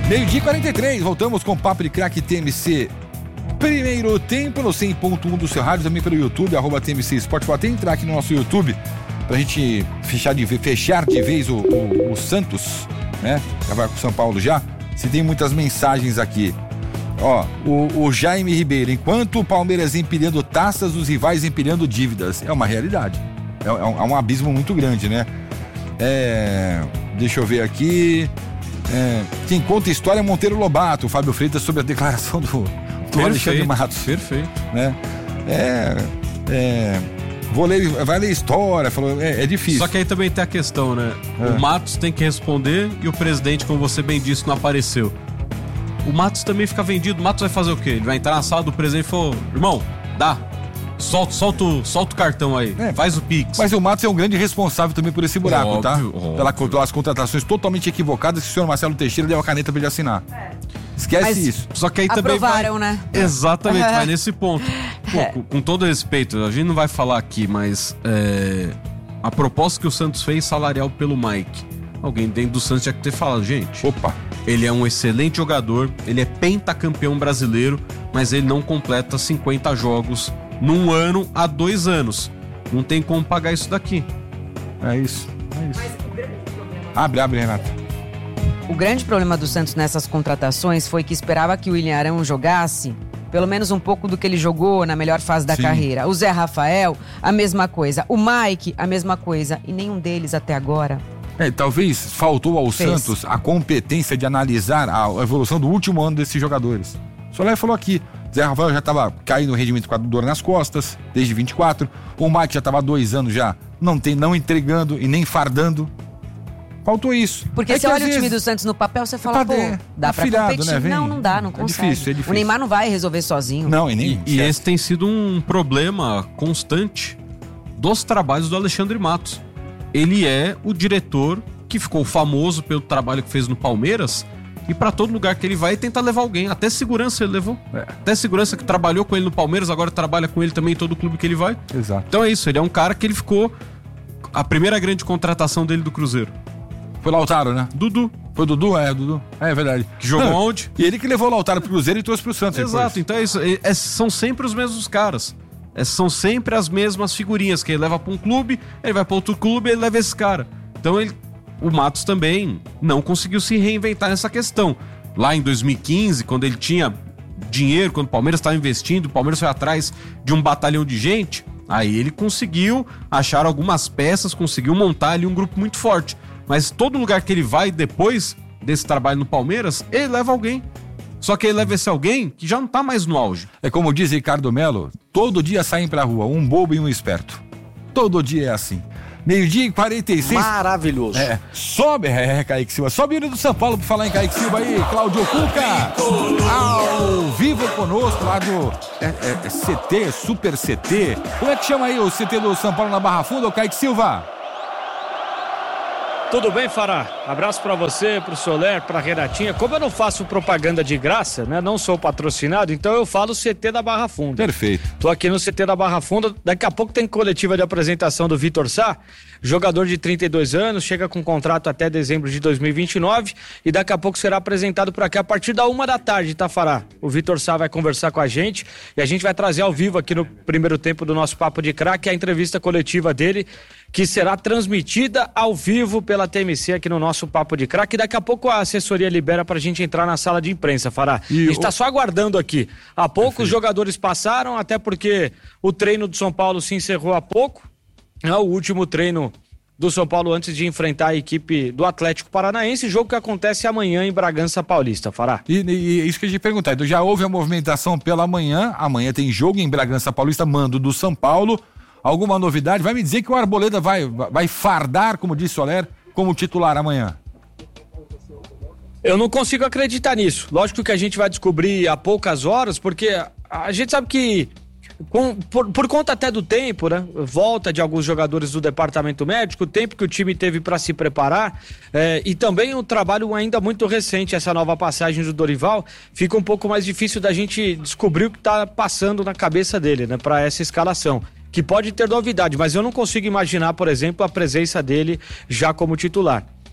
12h43, voltamos com o Papo de Craque TMC. Primeiro tempo no 100.1 do seu rádio, também pelo YouTube, @TMC Esporte. Vou até entrar aqui no nosso YouTube pra gente fechar de vez o Santos, né? Já vai com o São Paulo já. Se tem muitas mensagens aqui. Ó, o Jaime Ribeiro, enquanto o Palmeiras empilhando taças, os rivais empilhando dívidas. É uma realidade. É um abismo muito grande, né? Deixa eu ver aqui. Quem conta a história é Monteiro Lobato, o Fábio Freitas, sobre a declaração do Alexandre Matos. Perfeito. Né? Vai ler história, falou, é difícil. Só que aí também tem a questão, né? O Matos tem que responder e o presidente, como você bem disse, não apareceu. O Matos também fica vendido. O Matos vai fazer o quê? Ele vai entrar na sala do presidente e falou: irmão, dá. Solta o cartão aí, faz o Pix. Mas o Matos é um grande responsável também por esse buraco, óbvio, tá? Pelas contratações totalmente equivocadas que o senhor Marcelo Teixeira deu a caneta pra ele assinar. Esquece isso. Só que aí aprovaram, também né? Exatamente, vai nesse ponto. Pô, com todo respeito, a gente não vai falar aqui, mas a proposta que o Santos fez salarial pelo Mike, alguém dentro do Santos tinha que ter falado, gente, ele é um excelente jogador, ele é pentacampeão brasileiro, mas ele não completa 50 jogos num ano há 2 anos. Não tem como pagar isso daqui. É isso. Abre, Renata. O grande problema do Santos nessas contratações foi que esperava que o William Arão jogasse pelo menos um pouco do que ele jogou na melhor fase da carreira. O Zé Rafael, a mesma coisa. O Mike, a mesma coisa. E nenhum deles até agora. Talvez faltou ao Santos a competência de analisar a evolução do último ano desses jogadores. O Soler falou aqui, Zé Rafael já estava caindo no rendimento com a dor nas costas, desde 24. O Mike já estava há 2 anos já, não entregando e nem fardando. Faltou isso. Porque você olha o time do Santos no papel, você fala, dá pra competir. Né? Não dá, não consegue. É difícil. O Neymar não vai resolver sozinho. Não, e esse tem sido um problema constante dos trabalhos do Alexandre Matos. Ele é o diretor que ficou famoso pelo trabalho que fez no Palmeiras, e pra todo lugar que ele vai tenta levar alguém. Até segurança ele levou. Até segurança que trabalhou com ele no Palmeiras, agora trabalha com ele também em todo clube que ele vai. Exato. Então é isso, ele é um cara que ele ficou... A primeira grande contratação dele do Cruzeiro foi o Lautaro, né? Dudu. Foi o Dudu? Dudu. É verdade. Que jogou onde? E ele que levou o Lautaro pro Cruzeiro e trouxe pro Santos. Exato, então é isso. São sempre os mesmos caras. São sempre as mesmas figurinhas, que ele leva pra um clube, ele vai pra outro clube e ele leva esse cara. Então o Matos também não conseguiu se reinventar nessa questão. Lá em 2015, quando ele tinha dinheiro, quando o Palmeiras estava investindo, o Palmeiras foi atrás de um batalhão de gente, aí ele conseguiu achar algumas peças, conseguiu montar ali um grupo muito forte. Mas todo lugar que ele vai depois desse trabalho no Palmeiras, ele leva alguém. Só que ele leva esse alguém que já não tá mais no auge. É como diz Ricardo Melo, todo dia saem pra rua, um bobo e um esperto. Todo dia é assim. 12h46. Maravilhoso. Sobe, Kaique Silva. Sobe o hino do São Paulo pra falar em Kaique Silva aí. Cláudio Cuca, ao vivo conosco lá do CT, Super CT. Como é que chama aí o CT do São Paulo na Barra Funda, o Kaique Silva? Tudo bem, Fará? Abraço pra você, pro Soler, pra Renatinha. Como eu não faço propaganda de graça, né? Não sou patrocinado, então eu falo CT da Barra Funda. Perfeito. Tô aqui no CT da Barra Funda. Daqui a pouco tem coletiva de apresentação do Vitor Sá, jogador de 32 anos, chega com contrato até dezembro de 2029 e daqui a pouco será apresentado por aqui a partir da 1h, tá, Fará? O Vitor Sá vai conversar com a gente e a gente vai trazer ao vivo aqui no primeiro tempo do nosso Papo de Craque a entrevista coletiva dele, que será transmitida ao vivo pela TMC aqui no nosso Papo de Craque. Daqui a pouco a assessoria libera pra gente entrar na sala de imprensa, Fará. A gente tá só aguardando aqui. Há pouco os jogadores passaram, até porque o treino do São Paulo se encerrou há pouco. É o último treino do São Paulo antes de enfrentar a equipe do Atlético Paranaense, jogo que acontece amanhã em Bragança Paulista, Fará. E isso que eu ia te perguntar, então já houve a movimentação pela manhã, amanhã tem jogo em Bragança Paulista, mando do São Paulo. Alguma novidade? Vai me dizer que o Arboleda vai fardar, como disse Soler, como titular amanhã? Eu não consigo acreditar nisso. Lógico que a gente vai descobrir há poucas horas, porque a gente sabe que por conta até do tempo, né? Volta de alguns jogadores do departamento médico, o tempo que o time teve para se preparar, e também um trabalho ainda muito recente, essa nova passagem do Dorival, fica um pouco mais difícil da gente descobrir o que está passando na cabeça dele, né? Para essa escalação, que pode ter novidade, mas eu não consigo imaginar, por exemplo, a presença dele já como titular.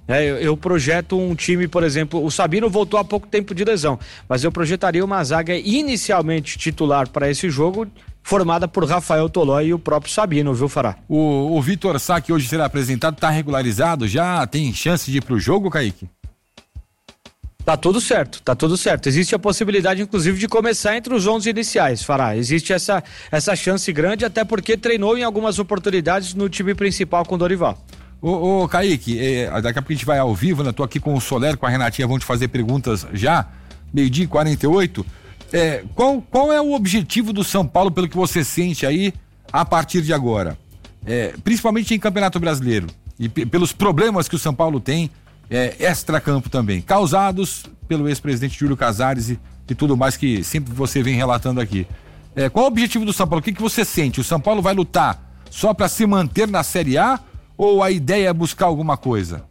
Eu projeto um time, por exemplo, o Sabino voltou há pouco tempo de lesão, mas eu projetaria uma zaga inicialmente titular para esse jogo, formada por Rafael Tolói e o próprio Sabino, viu, Fará? O Vitor Sá, que hoje será apresentado, tá regularizado? Já tem chance de ir pro jogo, Kaique? Tá tudo certo. Existe a possibilidade, inclusive, de começar entre os 11 iniciais, Fará. Existe essa chance grande, até porque treinou em algumas oportunidades no time principal com o Dorival. Ô Kaique, daqui a pouco a gente vai ao vivo, né? Tô aqui com o Soler, com a Renatinha, vão te fazer perguntas já, 12h48. Qual é o objetivo do São Paulo, pelo que você sente aí, a partir de agora? Principalmente em Campeonato Brasileiro, e pelos problemas que o São Paulo tem, extracampo também, causados pelo ex-presidente Júlio Casares e tudo mais que sempre você vem relatando aqui. Qual é o objetivo do São Paulo? O que você sente? O São Paulo vai lutar só para se manter na Série A ou a ideia é buscar alguma coisa?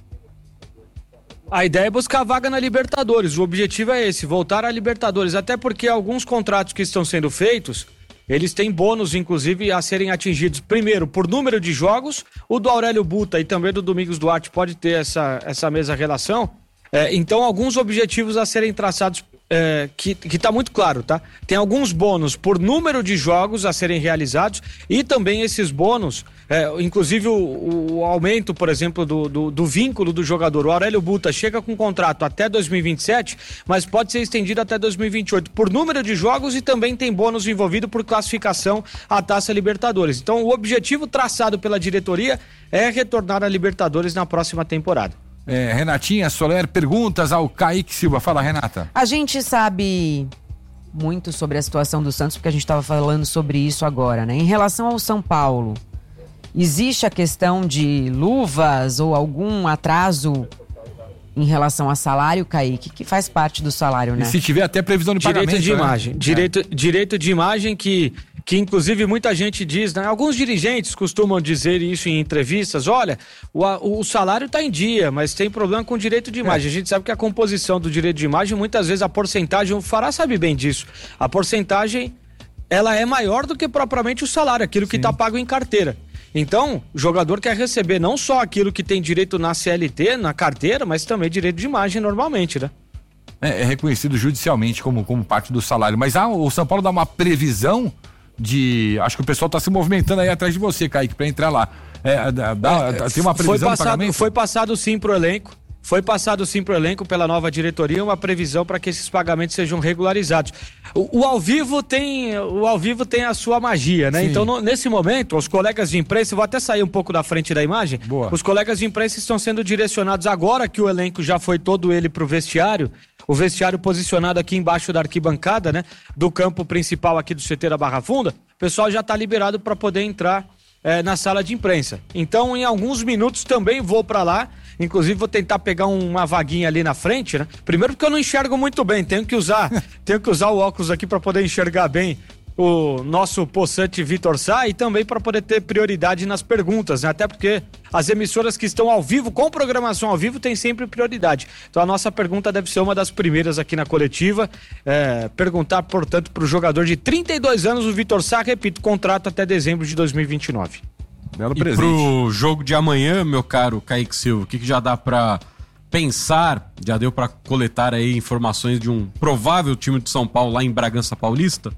A ideia é buscar vaga na Libertadores, o objetivo é esse, voltar à Libertadores, até porque alguns contratos que estão sendo feitos, eles têm bônus, inclusive, a serem atingidos, primeiro, por número de jogos, o do Aurélio Buta e também do Domingos Duarte pode ter essa mesma relação, então alguns objetivos a serem traçados, que tá muito claro, tá? Tem alguns bônus por número de jogos a serem realizados e também esses bônus, inclusive o aumento, por exemplo, do vínculo do jogador. O Aurélio Buta chega com contrato até 2027, mas pode ser estendido até 2028 por número de jogos e também tem bônus envolvido por classificação à Taça Libertadores. Então o objetivo traçado pela diretoria é retornar à Libertadores na próxima temporada. Renatinha, Soler, perguntas ao Kaique Silva. Fala, Renata. A gente sabe muito sobre a situação do Santos, porque a gente estava falando sobre isso agora, né? Em relação ao São Paulo, existe a questão de luvas ou algum atraso em relação a salário, Kaique, que faz parte do salário, né? E se tiver até previsão de pagamento, direito de né? imagem. Direito de imagem que inclusive muita gente diz, né? Alguns dirigentes costumam dizer isso em entrevistas, olha, o salário está em dia, mas tem problema com o direito de imagem. A gente sabe que a composição do direito de imagem, muitas vezes a porcentagem, o Fará sabe bem disso, a porcentagem, ela é maior do que propriamente o salário, aquilo que está pago em carteira. Então, o jogador quer receber não só aquilo que tem direito na CLT, na carteira, mas também direito de imagem normalmente, né? É reconhecido judicialmente como parte do salário, mas o São Paulo dá uma previsão acho que o pessoal está se movimentando aí atrás de você, Kaique, para entrar lá. Tem uma previsão de pagamento? Foi passado sim pro elenco. Foi passado sim pro elenco pela nova diretoria uma previsão para que esses pagamentos sejam regularizados. O ao vivo tem a sua magia, né? Sim. Então, nesse momento, os colegas de imprensa, eu vou até sair um pouco da frente da imagem. Boa. Os colegas de imprensa estão sendo direcionados agora que o elenco já foi todo ele pro vestiário. O vestiário posicionado aqui embaixo da arquibancada, né? Do campo principal aqui do CT da Barra Funda. O pessoal já está liberado para poder entrar na sala de imprensa. Então, em alguns minutos também vou para lá. Inclusive vou tentar pegar uma vaguinha ali na frente, né? Primeiro porque eu não enxergo muito bem, tenho que usar o óculos aqui para poder enxergar bem o nosso possante Vitor Sá e também para poder ter prioridade nas perguntas, né? Até porque as emissoras que estão ao vivo, com programação ao vivo, têm sempre prioridade. Então a nossa pergunta deve ser uma das primeiras aqui na coletiva. Perguntar, portanto, para o jogador de 32 anos, o Vitor Sá, repito, contrato até dezembro de 2029. Belo e presente. Pro jogo de amanhã, meu caro Kaique Silva, o que já dá pra pensar, já deu pra coletar aí informações de um provável time de São Paulo lá em Bragança Paulista?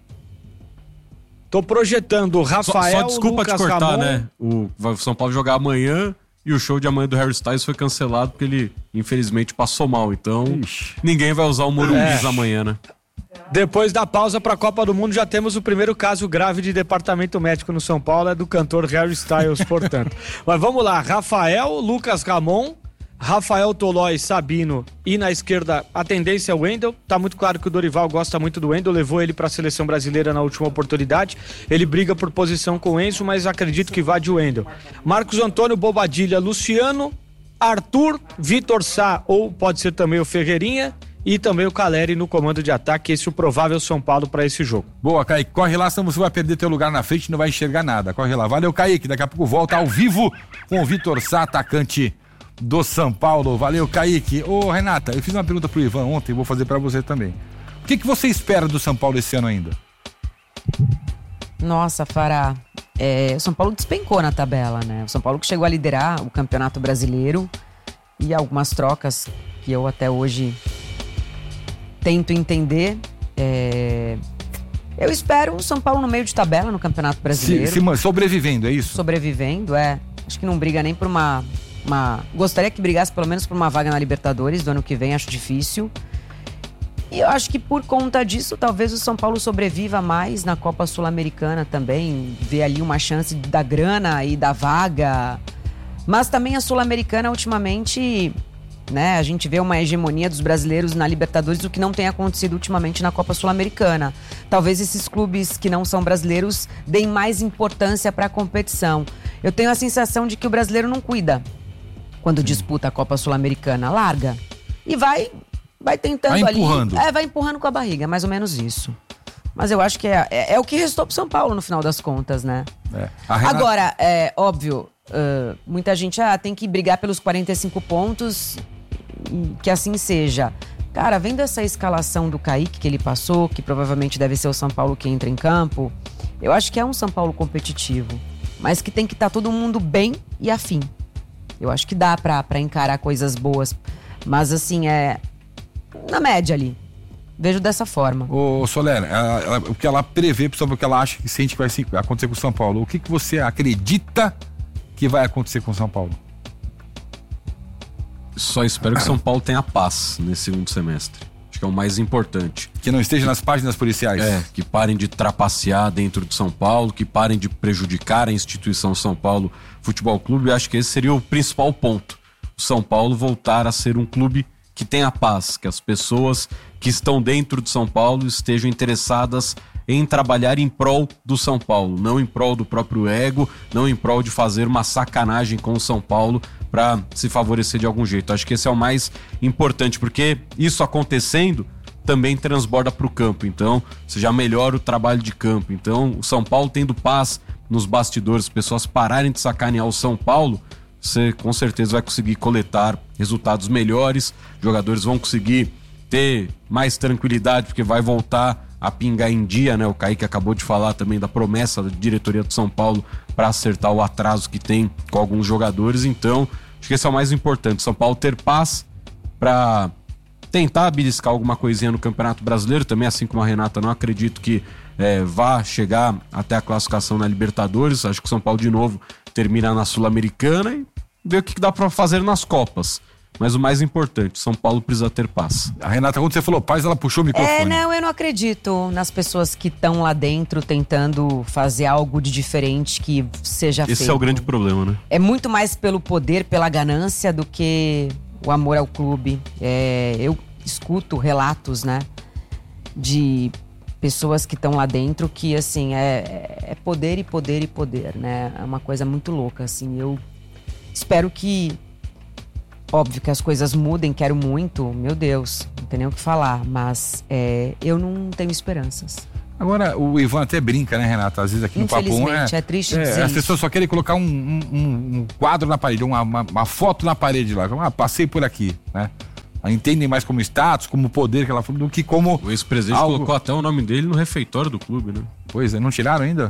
Tô projetando o Rafael, só desculpa Lucas te cortar, Ramon, né? O São Paulo jogar amanhã e o show de amanhã do Harry Styles foi cancelado porque ele, infelizmente, passou mal. Então, ninguém vai usar o Morumbi amanhã, né? Depois da pausa para a Copa do Mundo, já temos o primeiro caso grave de departamento médico no São Paulo, é do cantor Harry Styles, portanto. Mas vamos lá, Rafael, Lucas Ramon, Rafael Tolói, Sabino e na esquerda a tendência é o Wendel. Tá muito claro que o Dorival gosta muito do Wendel, levou ele para a seleção brasileira na última oportunidade. Ele briga por posição com o Enzo, mas acredito que vá de Wendel. Marcos Antônio, Bobadilha, Luciano, Arthur, Vitor Sá ou pode ser também o Ferreirinha. E também o Caleri no comando de ataque, esse é o provável São Paulo para esse jogo. Boa, Kaique, corre lá, senão você vai perder teu lugar na frente e não vai enxergar nada. Corre lá, valeu, Kaique, daqui a pouco volta ao vivo com o Vitor Sá, atacante do São Paulo. Valeu, Kaique. Ô, Renata, eu fiz uma pergunta pro Ivan ontem, vou fazer para você também. O que você espera do São Paulo esse ano ainda? Nossa, Fará, o São Paulo despencou na tabela, né? O São Paulo que chegou a liderar o Campeonato Brasileiro e algumas trocas que eu até hoje tento entender. Eu espero o São Paulo no meio de tabela no Campeonato Brasileiro. Sobrevivendo, é isso? Sobrevivendo, acho que não briga nem por uma... Gostaria que brigasse pelo menos por uma vaga na Libertadores do ano que vem, acho difícil. E eu acho que por conta disso, talvez o São Paulo sobreviva mais na Copa Sul-Americana também. Ver ali uma chance da grana e da vaga. Mas também a Sul-Americana, ultimamente, né, a gente vê uma hegemonia dos brasileiros na Libertadores, o que não tem acontecido ultimamente na Copa Sul-Americana. Talvez esses clubes que não são brasileiros deem mais importância para a competição. Eu tenho a sensação de que o brasileiro não cuida quando disputa a Copa Sul-Americana. Larga. E vai tentando vai empurrando. Ali. Vai empurrando com a barriga, é mais ou menos isso. Mas eu acho que é o que restou pro São Paulo no final das contas, né? Agora, óbvio, muita gente tem que brigar pelos 45 pontos, que assim seja. Cara, vendo essa escalação do Kaique que ele passou, que provavelmente deve ser o São Paulo que entra em campo, eu acho que é um São Paulo competitivo, mas que tem que estar todo mundo bem e afim. Eu acho que dá pra encarar coisas boas, mas assim, na média ali. Vejo dessa forma. Ô Soler, o que ela prevê, sobre o que ela acha que sente que vai acontecer com o São Paulo, o que você acredita que vai acontecer com o São Paulo? Só espero que o São Paulo tenha paz nesse segundo semestre. Acho que é o mais importante. Que não esteja nas páginas policiais. Que parem de trapacear dentro de São Paulo, que parem de prejudicar a instituição São Paulo Futebol Clube. Acho que esse seria o principal ponto. O São Paulo voltar a ser um clube que tenha paz, que as pessoas que estão dentro de São Paulo estejam interessadas em trabalhar em prol do São Paulo, não em prol do próprio ego, não em prol de fazer uma sacanagem com o São Paulo para se favorecer de algum jeito. Acho que esse é o mais importante, porque isso acontecendo também transborda para o campo, então você já melhora o trabalho de campo. Então o São Paulo tendo paz nos bastidores, as pessoas pararem de sacanear o São Paulo, você com certeza vai conseguir coletar resultados melhores, jogadores vão conseguir ter mais tranquilidade, porque vai voltar a pingar em dia, né? O Kaique acabou de falar também da promessa da diretoria do São Paulo para acertar o atraso que tem com alguns jogadores. Então, acho que esse é o mais importante. São Paulo ter paz para tentar beliscar alguma coisinha no Campeonato Brasileiro. Também, assim como a Renata, não acredito que vá chegar até a classificação na Libertadores. Acho que o São Paulo, de novo, termina na Sul-Americana e ver o que dá para fazer nas Copas. Mas o mais importante, São Paulo precisa ter paz. A Renata, quando você falou paz, ela puxou o microfone. Eu não acredito nas pessoas que estão lá dentro tentando fazer algo de diferente que seja feito. Esse é o grande problema, né? É muito mais pelo poder, pela ganância, do que o amor ao clube. Eu escuto relatos, né, de pessoas que estão lá dentro que, assim, é poder e poder e poder, né? É uma coisa muito louca, assim. Eu espero que... Óbvio que as coisas mudem, quero muito, meu Deus, não tem nem o que falar, mas eu não tenho esperanças. Agora, o Ivan até brinca, né, Renata? Às vezes aqui no Papo 1 é triste dizer as pessoas só querem colocar um quadro na parede, uma foto na parede lá. Passei por aqui, né? Entendem mais como status, como poder que ela falou, do que como... O ex-presidente colocou até o nome dele no refeitório do clube, né? Pois é, não tiraram ainda?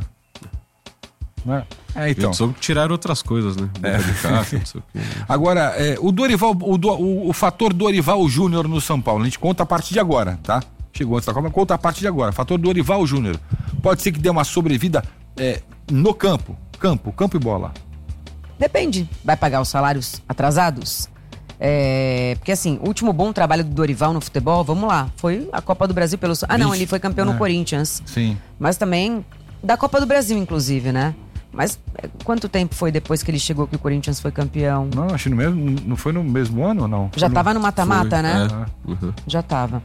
Então. Eu soube que tiraram outras coisas, né? De caixa, não sei o quê. Agora, o Dorival, o fator Dorival Júnior no São Paulo, a gente conta a partir de agora, tá? Chegou antes da Copa, conta a partir de agora. Fator Dorival Júnior. Pode ser que dê uma sobrevida no campo e bola. Depende. Vai pagar os salários atrasados? Porque assim, o último bom trabalho do Dorival no futebol, vamos lá, foi a Copa do Brasil pelo... não, ele foi campeão no Corinthians. Sim. Mas também da Copa do Brasil, inclusive, né? Mas quanto tempo foi depois que ele chegou que o Corinthians foi campeão? Não, acho que não foi no mesmo ano ou não? Já tava no mata-mata, né? Uhum. Já tava.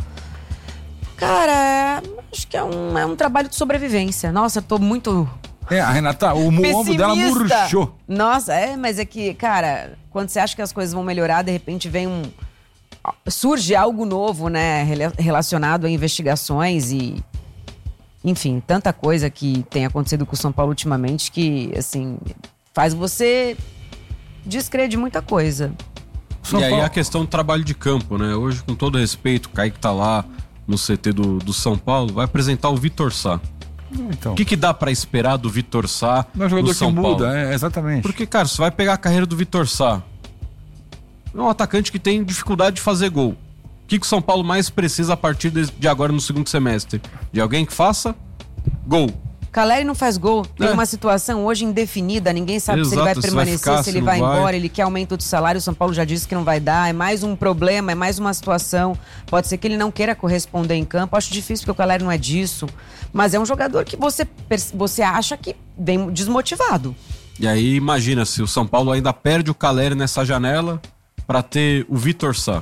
Cara, acho que é um trabalho de sobrevivência. Nossa, eu tô muito... A Renata, o ombro dela murchou. Nossa, mas é que, cara, quando você acha que as coisas vão melhorar, de repente surge algo novo, né? Relacionado a investigações e... Enfim, tanta coisa que tem acontecido com o São Paulo ultimamente que, assim, faz você descrer de muita coisa. E aí a questão do trabalho de campo, né? Hoje, com todo respeito, o Kaique tá lá no CT do São Paulo, vai apresentar o Vitor Sá. Então. O que dá pra esperar do Vitor Sá no jogador São que Paulo? Muda, exatamente. Porque, cara, você vai pegar a carreira do Vitor Sá. é um atacante que tem dificuldade de fazer gol. O que o São Paulo mais precisa a partir de agora no segundo semestre? De alguém que faça gol. Caleri não faz gol, tem uma situação hoje indefinida, ninguém sabe se ele vai permanecer, se ele vai embora, ele quer aumento de salário, o São Paulo já disse que não vai dar, é mais um problema, é mais uma situação, pode ser que ele não queira corresponder em campo, acho difícil porque o Caleri não é disso, mas é um jogador que você acha que vem desmotivado. E aí imagina se o São Paulo ainda perde o Caleri nessa janela pra ter o Vitor Sá.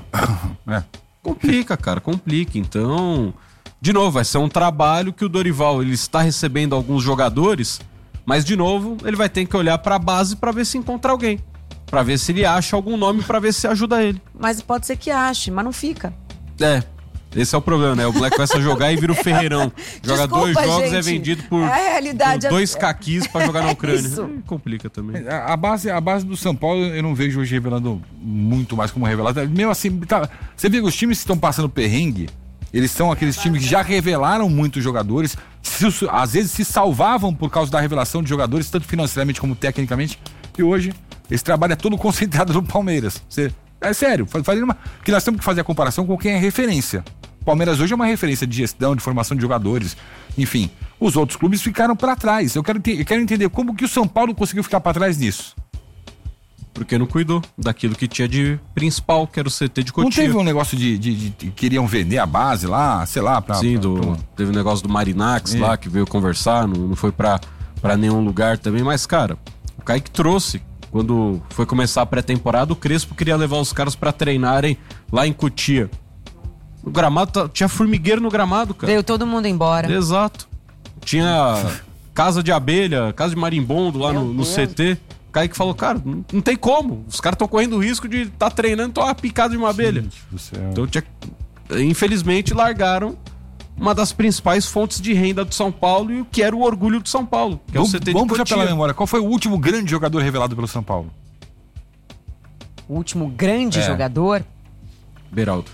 Complica, cara, complica, então... De novo, vai ser um trabalho que o Dorival ele está recebendo alguns jogadores, mas de novo ele vai ter que olhar para a base para ver se encontra alguém, para ver se ele acha algum nome, para ver se ajuda ele. Mas pode ser que ache, mas não fica. Esse é o problema, né? O Black começa a jogar e vira o Ferreirão. Joga Desculpa, 2 jogos, gente. é vendido por 2 caquis para jogar na Ucrânia. Complica também. A base do São Paulo eu não vejo hoje revelando muito mais como revelado. Mesmo assim, você vê que os times que estão passando perrengue, eles são aqueles times que já revelaram muitos jogadores, às vezes se salvavam por causa da revelação de jogadores, tanto financeiramente como tecnicamente, e hoje esse trabalho é todo concentrado no Palmeiras. É sério, que nós temos que fazer a comparação com quem é referência. O Palmeiras hoje é uma referência de gestão, de formação de jogadores, enfim. Os outros clubes ficaram para trás. Eu quero entender como que o São Paulo conseguiu ficar para trás nisso. Porque não cuidou daquilo que tinha de principal, que era o CT de Cotia. Não teve um negócio de queriam vender a base lá, sei lá, teve um negócio do Marinax lá, que veio conversar, não foi pra nenhum lugar também, mas cara, o Kaique trouxe, quando foi começar a pré-temporada, o Crespo queria levar os caras pra treinarem lá em Cotia. O gramado, tinha formigueiro no gramado, cara. Veio todo mundo embora. Exato. Tinha casa de abelha, casa de marimbondo lá no CT. Kaique falou, cara, não tem como. Os caras estão correndo o risco de estar treinando, tomar uma picada de uma abelha. Então, infelizmente, largaram uma das principais fontes de renda do São Paulo e o que era o orgulho do São Paulo, que é o CT de Cotia. Vamos puxar pela memória. Qual foi o último grande jogador revelado pelo São Paulo? O último grande jogador? Beraldo.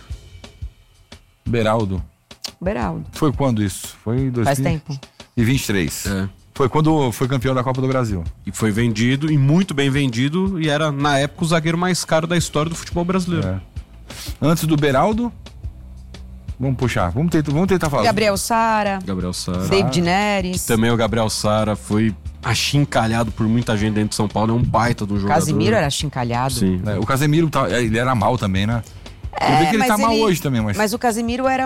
Beraldo. Foi quando isso? Foi em 2023. Faz tempo. E 23. Foi quando foi campeão da Copa do Brasil. E foi vendido, e muito bem vendido, e era, na época, o zagueiro mais caro da história do futebol brasileiro. Antes do Beraldo, vamos puxar, vamos tentar falar. Gabriel Sara. David Neres. Também o Gabriel Sara foi achincalhado por muita gente dentro de São Paulo, é um baita do jogador. Casimiro era achincalhado. Sim. O Casemiro, ele era mal também, né? Eu vi que ele tá mal hoje também, mas o Casimiro era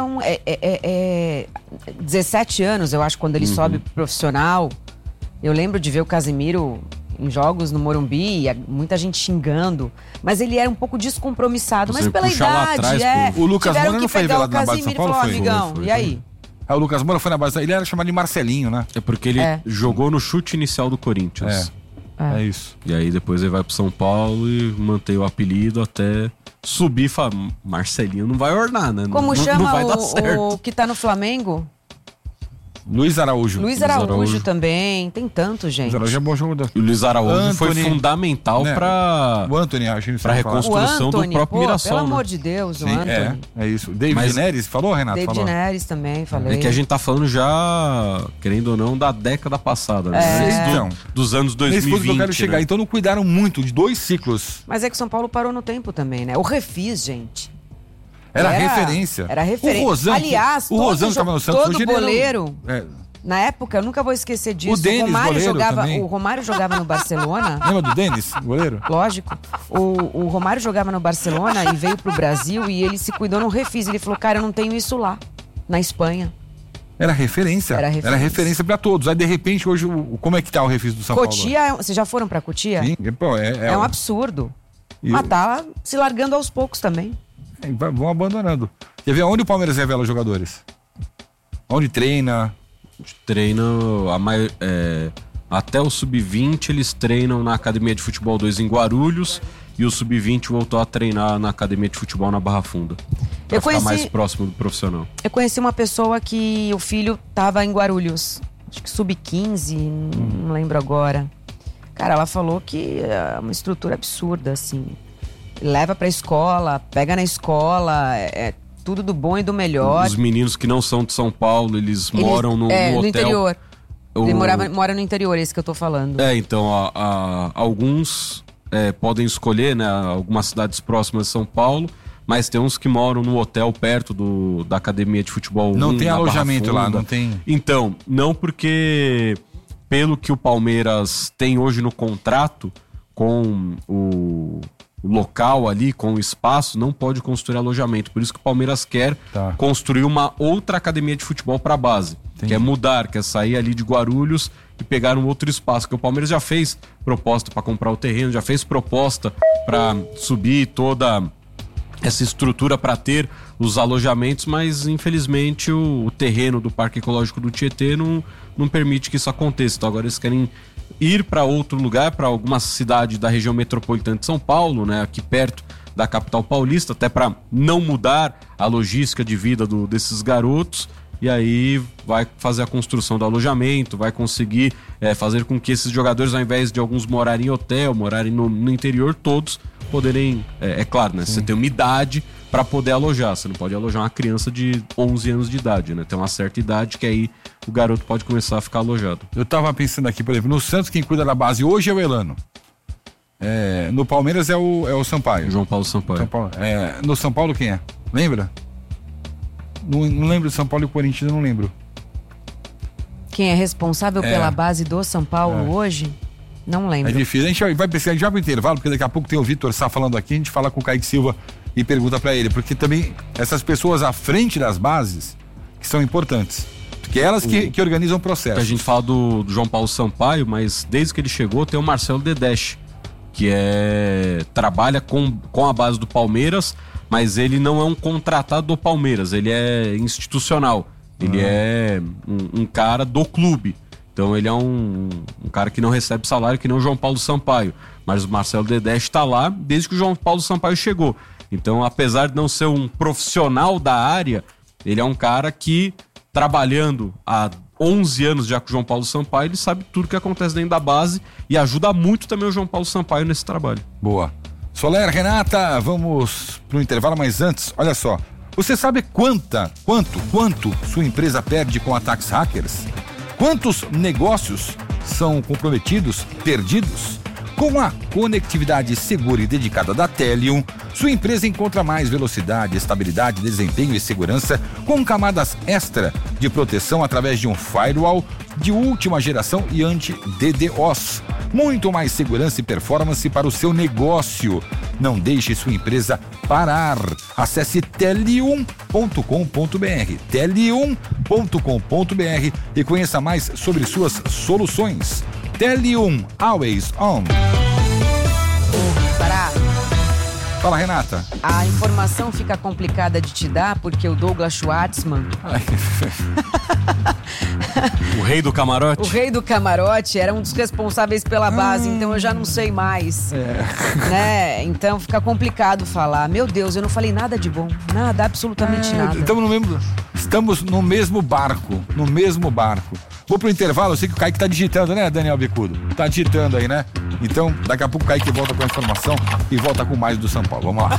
17 anos, eu acho, quando ele sobe pro profissional. Eu lembro de ver o Casimiro em jogos no Morumbi, muita gente xingando, mas ele era um pouco descompromissado, mas pela idade, O Lucas Moura não foi revelado na base de São Paulo? Falou, amigão, e aí? O Lucas Moura foi na base, ele era chamado de Marcelinho, né? É porque ele jogou no chute inicial do Corinthians. É isso. E aí depois ele vai pro São Paulo e mantém o apelido até subir e falar, Marcelinho não vai ornar, né? Como chama não vai dar certo. O que tá no Flamengo? Luiz Araújo. Luiz Araújo também, tem tanto, gente. Luiz Araújo é bom jogador. E o Luiz Araújo foi fundamental pra o Anthony, acho que pra reconstrução do próprio Mirassol. Pelo amor de Deus, o Anthony. É isso. David Neres, falou, Renato? David Neres também, falei. É que a gente tá falando já, querendo ou não, da década passada, né? Dos anos 2020. Nesse ponto que eu quero chegar. Então não cuidaram muito de 2 ciclos. Mas é que o São Paulo parou no tempo também, né? O Refis, gente. Era referência. Era referência. O Rosão, aliás, o Rosão estava no Santos. Todo goleiro. Na época, eu nunca vou esquecer disso. O Denis, o Romário jogava no Barcelona. Lembra do Denis, goleiro? Lógico. O Romário jogava no Barcelona e veio pro Brasil e ele se cuidou no Refis. Ele falou, cara, eu não tenho isso lá, na Espanha. Era referência. Era referência pra todos. Aí, de repente, hoje, como é que tá o Refis do São Paulo? Cotia, vocês já foram pra Cotia? Sim. É um absurdo. Mas tá se largando aos poucos também. Vão abandonando. Quer ver onde o Palmeiras revela os jogadores? Onde treina? Até o Sub-20 eles treinam na Academia de Futebol 2 em Guarulhos e o Sub-20 voltou a treinar na Academia de Futebol na Barra Funda. Pra ficar mais próximo do profissional. Eu conheci uma pessoa que o filho tava em Guarulhos, acho que Sub-15, não lembro agora. Cara, ela falou que é uma estrutura absurda, assim. Leva pra escola, pega na escola, tudo do bom e do melhor. Os meninos que não são de São Paulo, eles moram no hotel. No interior. Ele mora no interior, é isso que eu tô falando. Então, alguns podem escolher, né? Algumas cidades próximas de São Paulo, mas tem uns que moram no hotel perto da academia de futebol. Não tem alojamento lá, não tem? Então, não, porque pelo que o Palmeiras tem hoje no contrato com o local ali, com o espaço, não pode construir alojamento. Por isso que o Palmeiras quer construir uma outra academia de futebol para a base. Entendi. Quer mudar, quer sair ali de Guarulhos e pegar um outro espaço. Porque o Palmeiras já fez proposta para comprar o terreno, já fez proposta para subir toda essa estrutura para ter os alojamentos, mas infelizmente o terreno do Parque Ecológico do Tietê não permite que isso aconteça. Então agora eles querem ir para outro lugar, para alguma cidade da região metropolitana de São Paulo, né, aqui perto da capital paulista, até para não mudar a logística de vida desses garotos. E aí vai fazer a construção do alojamento, vai conseguir fazer com que esses jogadores, ao invés de alguns morarem em hotel, morarem no interior, todos poderem, claro, né? Você tem uma idade para poder alojar. Você não pode alojar uma criança de 11 anos de idade, né? Tem uma certa idade que aí o garoto pode começar a ficar alojado. Eu tava pensando aqui, por exemplo, no Santos quem cuida da base hoje é o Elano. No Palmeiras é o Sampaio. João Paulo Sampaio. No São Paulo quem é? Lembra? Não lembro, São Paulo e Corinthians, eu não lembro. Quem é responsável pela base do São Paulo hoje? Não lembro. É difícil. A gente vai pesquisar, a gente vai pro intervalo, porque daqui a pouco tem o Vitor Sá falando aqui, a gente fala com o Kaique Silva e pergunta pra ele, porque também essas pessoas à frente das bases que são importantes, porque elas que organizam o processo. A gente fala do João Paulo Sampaio, mas desde que ele chegou tem o Marcelo Dedeste, que trabalha com a base do Palmeiras, mas ele não é um contratado do Palmeiras, ele é institucional, ele é um cara do clube. Então ele é um cara que não recebe salário, que nem o João Paulo Sampaio. Mas o Marcelo Dedeste está lá desde que o João Paulo Sampaio chegou. Então, apesar de não ser um profissional da área, ele é um cara que, trabalhando há 11 anos já com o João Paulo Sampaio, ele sabe tudo que acontece dentro da base e ajuda muito também o João Paulo Sampaio nesse trabalho. Boa. Soler, Renata, vamos pro intervalo, mas antes, olha só. Você sabe quanto sua empresa perde com ataques hackers? Quantos negócios são comprometidos, perdidos? Com a conectividade segura e dedicada da Telium, sua empresa encontra mais velocidade, estabilidade, desempenho e segurança com camadas extra de proteção através de um firewall de última geração e anti-DDoS. Muito mais segurança e performance para o seu negócio. Não deixe sua empresa parar. Acesse telium.com.br telium.com.br e conheça mais sobre suas soluções. Telium, always on. Pará. Fala, Renata. A informação fica complicada de te dar porque o Douglas Schwartzman, O rei do camarote? o rei do camarote, era um dos responsáveis pela base, então eu já não sei mais. Né? Então fica complicado falar. Meu Deus, eu não falei nada de bom. Nada, absolutamente nada. Estamos no mesmo barco. Vou pro intervalo, eu sei que o Kaique tá digitando, né, Daniel Bicudo? Tá digitando aí, né? Então, daqui a pouco o Kaique volta com a informação e volta com mais do São Paulo. Vamos lá.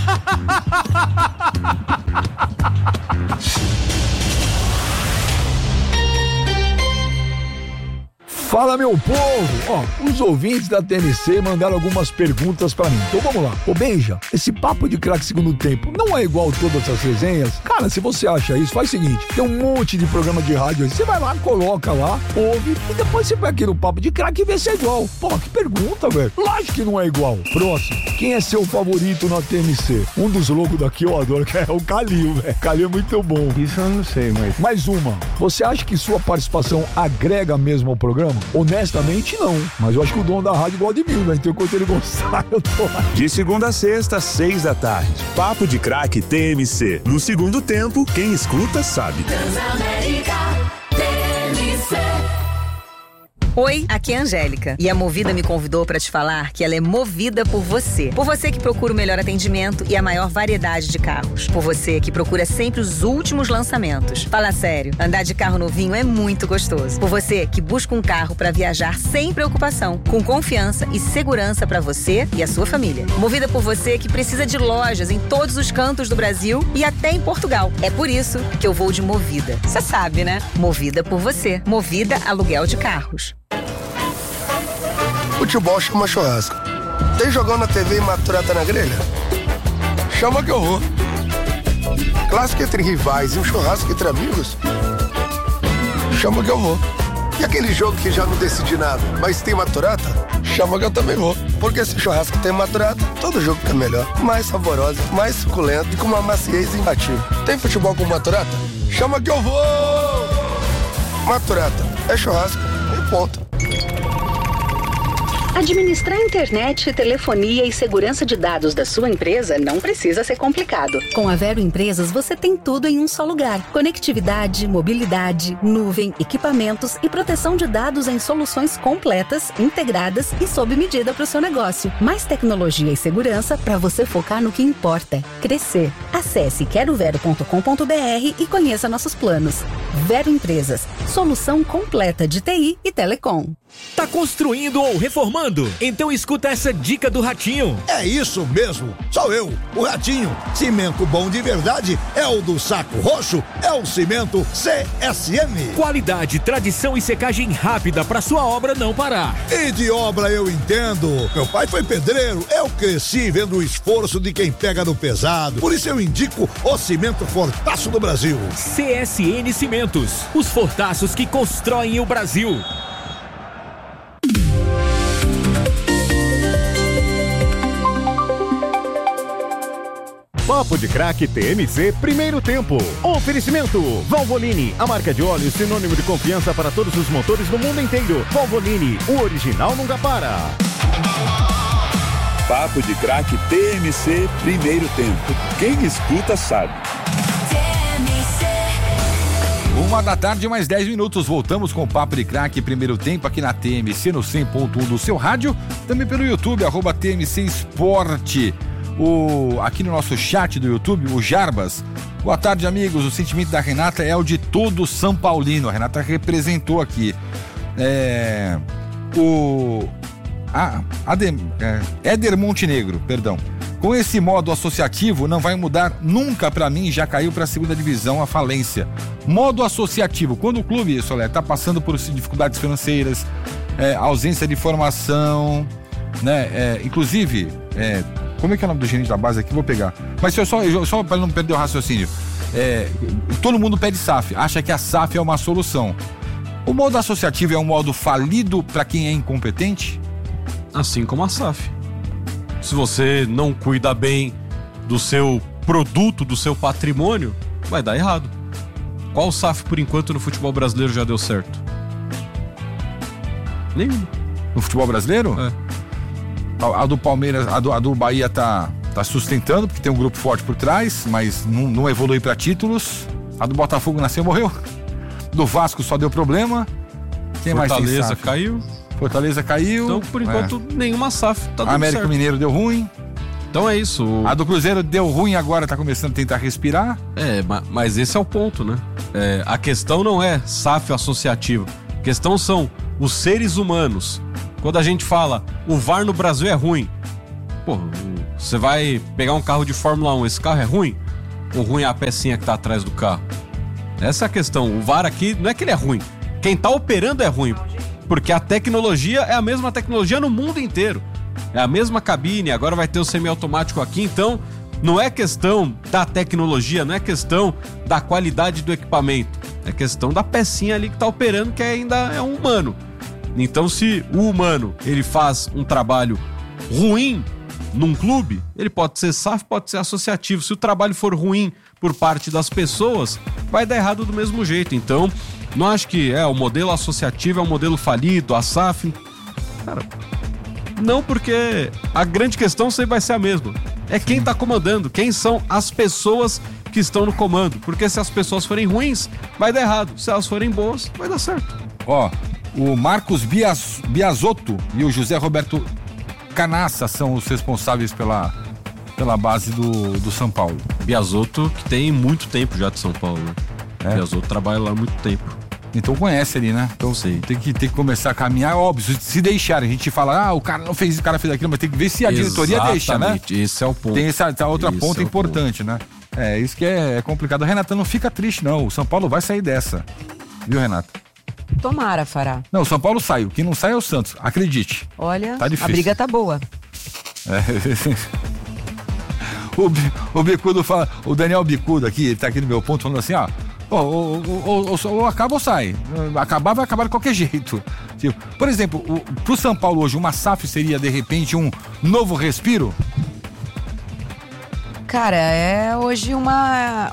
Fala, meu povo! Os ouvintes da TNC mandaram algumas perguntas pra mim. Então vamos lá. Ô, Benja, esse papo de craque segundo tempo não é igual todas as resenhas? Cara, se você acha isso, faz o seguinte, tem um monte de programa de rádio aí. Você vai lá, coloca lá, ouve e depois você vai aqui no papo de craque e vê se é igual. Pô, que pergunta, velho. Lógico que não é igual. Próximo. Quem é seu favorito na TNC? Um dos loucos daqui eu adoro, que é o Calil, velho. Calil é muito bom. Isso eu não sei, mas... Mais uma. Você acha que sua participação agrega mesmo ao programa? Honestamente, não. Mas eu acho que o dono da rádio gosta de mim, né? Então, enquanto ele gostar, eu tô lá. De segunda a sexta, 6 da tarde. Papo de Craque TMC. No segundo tempo, quem escuta sabe. Transamérica TMC. Oi, aqui é a Angélica e a Movida me convidou para te falar que ela é movida por você. Por você que procura o melhor atendimento e a maior variedade de carros. Por você que procura sempre os últimos lançamentos. Fala sério, andar de carro novinho é muito gostoso. Por você que busca um carro para viajar sem preocupação, com confiança e segurança para você e a sua família. Movida por você que precisa de lojas em todos os cantos do Brasil e até em Portugal. É por isso que eu vou de Movida. Você sabe, né? Movida por você. Movida Aluguel de Carros. Futebol chama churrasco. Tem jogão na TV e maturata na grelha? Chama que eu vou. Clássico entre rivais e um churrasco entre amigos? Chama que eu vou. E aquele jogo que já não decidi nada, mas tem maturata? Chama que eu também vou. Porque se churrasco tem maturata, todo jogo fica melhor. Mais saboroso, mais suculento e com uma maciez imbatível. Tem futebol com maturata? Chama que eu vou! Maturata, é churrasco e ponto. Administrar internet, telefonia e segurança de dados da sua empresa não precisa ser complicado. Com a Vero Empresas, você tem tudo em um só lugar. Conectividade, mobilidade, nuvem, equipamentos e proteção de dados em soluções completas, integradas e sob medida para o seu negócio. Mais tecnologia e segurança para você focar no que importa: crescer. Acesse querovero.com.br e conheça nossos planos. Vero Empresas, solução completa de TI e telecom. Tá construindo ou reformando? Então escuta essa dica do Ratinho. É isso mesmo, sou eu, o Ratinho. Cimento bom de verdade é o do Saco Roxo, é o cimento CSM. Qualidade, tradição e secagem rápida para sua obra não parar. E de obra eu entendo. Meu pai foi pedreiro, eu cresci vendo o esforço de quem pega no pesado. Por isso eu indico o cimento Fortaço do Brasil. CSN Cimentos, os fortaços que constroem o Brasil. Papo de Craque TMC Primeiro Tempo. Oferecimento Valvoline, a marca de óleo sinônimo de confiança para todos os motores no mundo inteiro. Valvoline, o original nunca para. Papo de Craque TMC Primeiro Tempo. Quem escuta sabe. 1h mais 10 minutos. Voltamos com o Papo de Craque Primeiro Tempo aqui na TMC, no 100.1 do seu rádio. Também pelo YouTube, @TMC Esporte. Aqui no nosso chat do YouTube, o Jarbas. Boa tarde, amigos. O sentimento da Renata é o de todo São Paulino. A Renata representou aqui. Éder Montenegro, perdão. Com esse modo associativo, não vai mudar nunca pra mim, já caiu pra segunda divisão a falência. Modo associativo, quando o clube, Solé, tá passando por dificuldades financeiras, ausência de formação, né? Inclusive, como é que é o nome do gerente da base aqui? Vou pegar. Mas só para não perder o raciocínio. Todo mundo pede SAF, acha que a SAF é uma solução. O modo associativo é um modo falido para quem é incompetente? Assim como a SAF. Se você não cuida bem do seu produto, do seu patrimônio, vai dar errado. Qual SAF, por enquanto, no futebol brasileiro já deu certo? Nenhum. No futebol brasileiro? A do Palmeiras, a do Bahia tá sustentando, porque tem um grupo forte por trás, mas não evolui para títulos. A do Botafogo nasceu e morreu. Do Vasco só deu problema. Quem mais tem Fortaleza SAF? caiu. Fortaleza caiu. Então, por enquanto, nenhuma SAF tá dando América certo. Mineiro deu ruim. Então é isso. A do Cruzeiro deu ruim, agora tá começando a tentar respirar. Mas esse é o ponto, né? A questão não é SAF associativo. A questão são os seres humanos. Quando a gente fala o VAR no Brasil é ruim, você vai pegar um carro de Fórmula 1, esse carro é ruim? Ou ruim é a pecinha que tá atrás do carro? Essa é a questão. O VAR aqui não é que ele é ruim. Quem tá operando é ruim. Porque a tecnologia é a mesma tecnologia no mundo inteiro. É a mesma cabine, agora vai ter o semiautomático aqui, então não é questão da tecnologia, não é questão da qualidade do equipamento. É questão da pecinha ali que tá operando, que ainda é um humano. Então, se o humano ele faz um trabalho ruim num clube, ele pode ser SAF, pode ser associativo. Se o trabalho for ruim por parte das pessoas, vai dar errado do mesmo jeito. Então, não acho que o modelo associativo é um modelo falido, a SAF... Cara, não, porque a grande questão sempre vai ser a mesma. É quem tá comandando, quem são as pessoas que estão no comando. Porque se as pessoas forem ruins, vai dar errado. Se elas forem boas, vai dar certo. O Marcos Biasotto e o José Roberto Canassa são os responsáveis pela base do São Paulo. Biasotto, que tem muito tempo já de São Paulo, né? Biasotto trabalha lá há muito tempo. Então conhece ali, né? Então sei. Tem que começar a caminhar, óbvio, se deixarem. A gente fala, o cara não fez isso, o cara fez aquilo, mas tem que ver se a diretoria deixa, né? Esse é o ponto. Tem essa outra ponta importante, né? Isso que é complicado. Renata, não fica triste, não. O São Paulo vai sair dessa. Viu, Renata? Tomara, Fará. Não, o São Paulo saiu. Quem não sai é o Santos. Acredite. Olha, tá difícil. A briga tá boa. O Bicudo fala, o Daniel Bicudo aqui, ele tá aqui no meu ponto falando assim, ó, ou acaba ou sai. Acabar vai acabar de qualquer jeito. Tipo, por exemplo, pro São Paulo hoje, uma SAF seria de repente um novo respiro? Cara, é hoje uma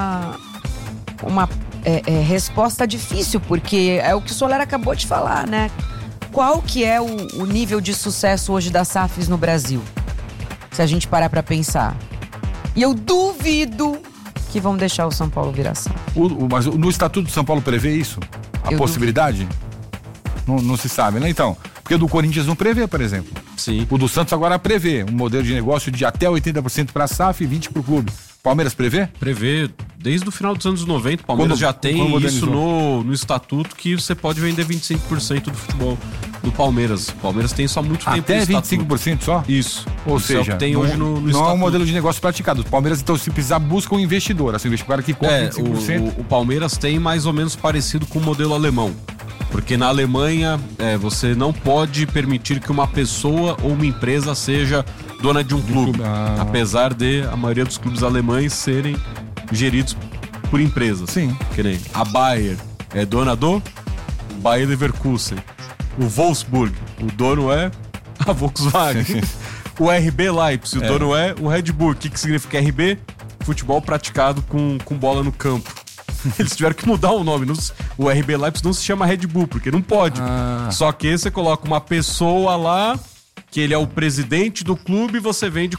resposta difícil, porque é o que o Soler acabou de falar, né? Qual que é o nível de sucesso hoje das SAFs no Brasil? Se a gente parar pra pensar. E eu duvido que vão deixar o São Paulo virar SAF. Mas no Estatuto do São Paulo prevê isso? A possibilidade? Não se sabe, né? Então, porque o do Corinthians não prevê, por exemplo. Sim. O do Santos agora prevê um modelo de negócio de até 80% para a SAF e 20% para o clube. Palmeiras prevê? Prevê. Desde o final dos anos 90, o Palmeiras já tem isso no estatuto, que você pode vender 25% do futebol do Palmeiras. O Palmeiras tem isso há muito tempo. Até 25% só? Isso. Ou seja, tem não, hoje no não estatuto. é um modelo de negócio praticado. O Palmeiras, então, se precisar, busca um investidor. Assim, o cara que compra 25%. O Palmeiras tem mais ou menos parecido com o modelo alemão. Porque na Alemanha, você não pode permitir que uma pessoa ou uma empresa seja dona de um clube. Apesar de a maioria dos clubes alemães serem geridos por empresas. Sim. Que nem a Bayer é dona do Bayer Leverkusen. O Wolfsburg, o dono é a Volkswagen. O RB Leipzig, o dono é o Red Bull. O que significa RB? Futebol praticado com bola no campo. Eles tiveram que mudar o nome. O RB Leipzig não se chama Red Bull, porque não pode. Só que você coloca uma pessoa lá, que ele é o presidente do clube, e você vende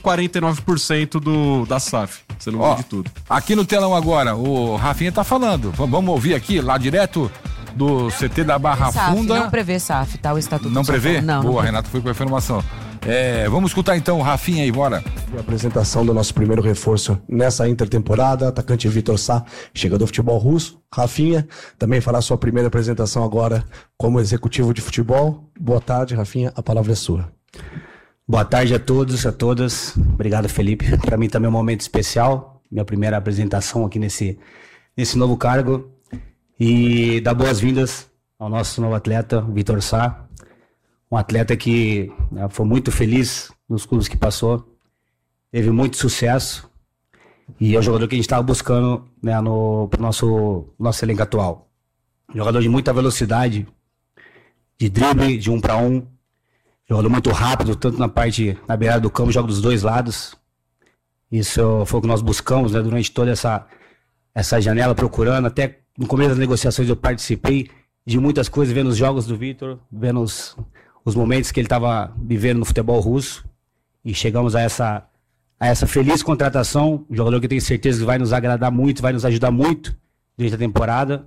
49% da SAF. Você não vende tudo. Aqui no telão agora, o Rafinha tá falando. Vamos ouvir aqui, lá direto do CT da Barra Funda. Não prevê SAF, tá? O Estatuto Não prevê? Não. Boa, Renato foi com a informação. Vamos escutar então o Rafinha aí, bora. A apresentação do nosso primeiro reforço nessa intertemporada, atacante Vitor Sá, chega do futebol russo. Rafinha também fará sua primeira apresentação agora como executivo de futebol. Boa tarde, Rafinha, a palavra é sua. Boa tarde a todos, a todas. Obrigado, Felipe. Para mim também é um momento especial, minha primeira apresentação aqui nesse novo cargo. E dar boas-vindas ao nosso novo atleta, Vitor Sá. Um atleta que foi muito feliz nos clubes que passou, teve muito sucesso e é o jogador que a gente estava buscando, né, pro nosso elenco atual. Jogador de muita velocidade, de drible, de 1 para 1, jogador muito rápido, tanto na beirada do campo, joga dos dois lados. Isso foi o que nós buscamos, né, durante toda essa janela, procurando. Até no começo das negociações eu participei de muitas coisas, vendo os jogos do Vitor, vendo os momentos que ele estava vivendo no futebol russo, e chegamos a essa feliz contratação, um jogador que eu tenho certeza que vai nos agradar muito, vai nos ajudar muito durante a temporada.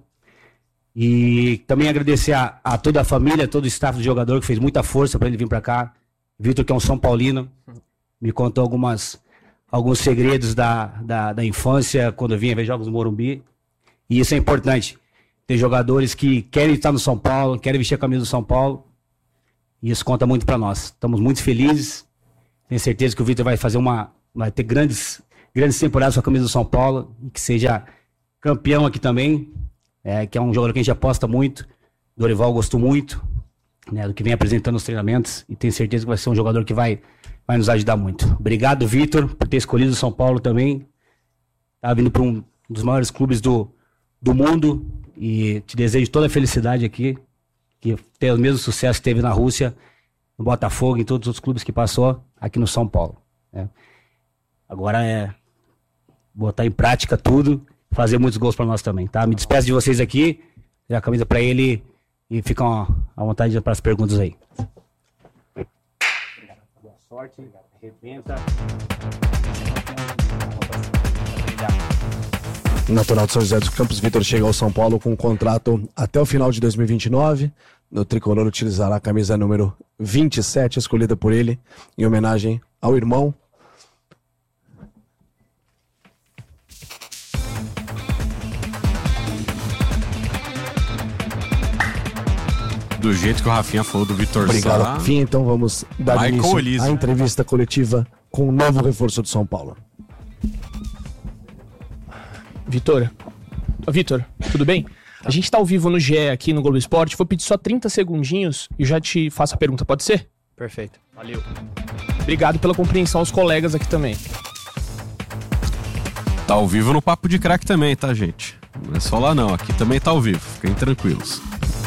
E também agradecer a toda a família, todo o staff do jogador que fez muita força para ele vir para cá. Vitor, que é um São Paulino, me contou alguns segredos da infância quando eu vinha ver jogos no Morumbi, e isso é importante. Ter jogadores que querem estar no São Paulo, querem vestir a camisa do São Paulo. E isso conta muito para nós. Estamos muito felizes. Tenho certeza que o Vitor vai ter grandes temporadas com a camisa do São Paulo. E que seja campeão aqui também. Que é um jogador que a gente aposta muito. Dorival gostou muito, né, do que vem apresentando nos treinamentos. E tenho certeza que vai ser um jogador que vai nos ajudar muito. Obrigado, Vitor, por ter escolhido o São Paulo também. Tá vindo para um dos maiores clubes do mundo. E te desejo toda a felicidade aqui. Que tem o mesmo sucesso que teve na Rússia, no Botafogo, em todos os outros clubes que passou, aqui no São Paulo. Né? Agora é botar em prática tudo, fazer muitos gols para nós também, tá? Me despeço de vocês aqui, dê a camisa para ele e ficam à vontade para as perguntas aí. Boa sorte, arrebenta. Natural de São José dos Campos, Vitor chega ao São Paulo com um contrato até o final de 2029. No tricolor utilizará a camisa número 27, escolhida por ele em homenagem ao irmão. Do jeito que o Rafinha falou do Vitor Sá. Obrigado, Rafinha. Então vamos dar início à entrevista coletiva com o novo reforço do São Paulo. Vitor, tudo bem? A gente tá ao vivo no GE aqui no Globo Esporte. Vou pedir só 30 segundinhos e já te faço a pergunta, pode ser? Perfeito. Valeu. Obrigado pela compreensão aos colegas aqui também. Tá ao vivo no Papo de Craque também, tá, gente? Não é só lá não, aqui também tá ao vivo, fiquem tranquilos.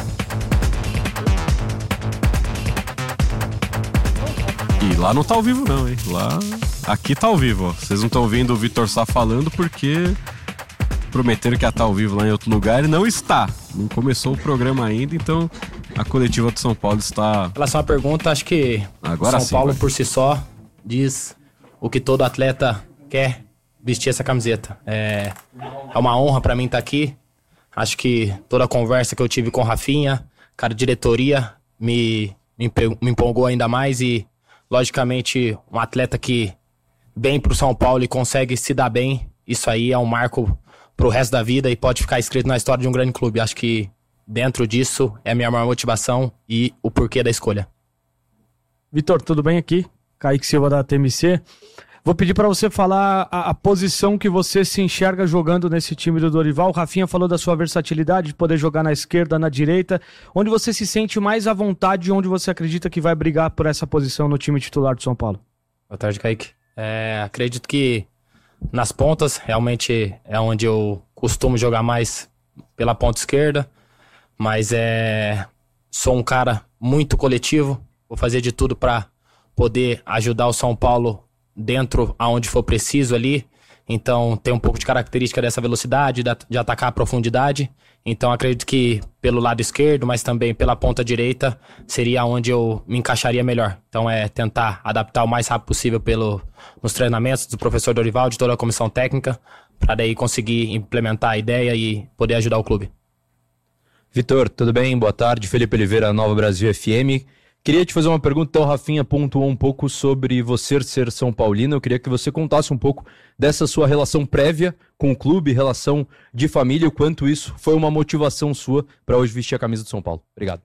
E lá não tá ao vivo não, hein? Aqui tá ao vivo, ó. Vocês não estão ouvindo o Vitor Sá falando porque prometeram que ia estar ao vivo lá em outro lugar e não está. Não começou o programa ainda, então a coletiva do São Paulo está... Em relação à pergunta, acho que agora São Paulo por si só diz o que todo atleta quer, vestir essa camiseta. É uma honra pra mim estar aqui. Acho que toda a conversa que eu tive com o Rafinha, cara, diretoria, me empolgou ainda mais e, logicamente, um atleta que vem pro São Paulo e consegue se dar bem, isso aí é um marco pro resto da vida e pode ficar escrito na história de um grande clube. Acho que dentro disso é a minha maior motivação e o porquê da escolha. Vitor, tudo bem aqui? Kaique Silva da TMC. Vou pedir para você falar a posição que você se enxerga jogando nesse time do Dorival. O Rafinha falou da sua versatilidade de poder jogar na esquerda, na direita. Onde você se sente mais à vontade e onde você acredita que vai brigar por essa posição no time titular do São Paulo? Boa tarde, Kaique. Acredito que nas pontas, realmente é onde eu costumo jogar mais pela ponta esquerda. Mas sou um cara muito coletivo. Vou fazer de tudo para poder ajudar o São Paulo dentro aonde for preciso ali. Então tem um pouco de característica dessa velocidade, de atacar a profundidade. Então acredito que pelo lado esquerdo, mas também pela ponta direita, seria onde eu me encaixaria melhor. Então tentar adaptar o mais rápido possível nos treinamentos do professor Dorival, de toda a comissão técnica, para daí conseguir implementar a ideia e poder ajudar o clube. Vitor, tudo bem? Boa tarde. Felipe Oliveira, Nova Brasil FM. Queria te fazer uma pergunta, então o Rafinha pontuou um pouco sobre você ser São Paulino. Eu queria que você contasse um pouco dessa sua relação prévia com o clube, relação de família, o quanto isso foi uma motivação sua para hoje vestir a camisa do São Paulo. Obrigado.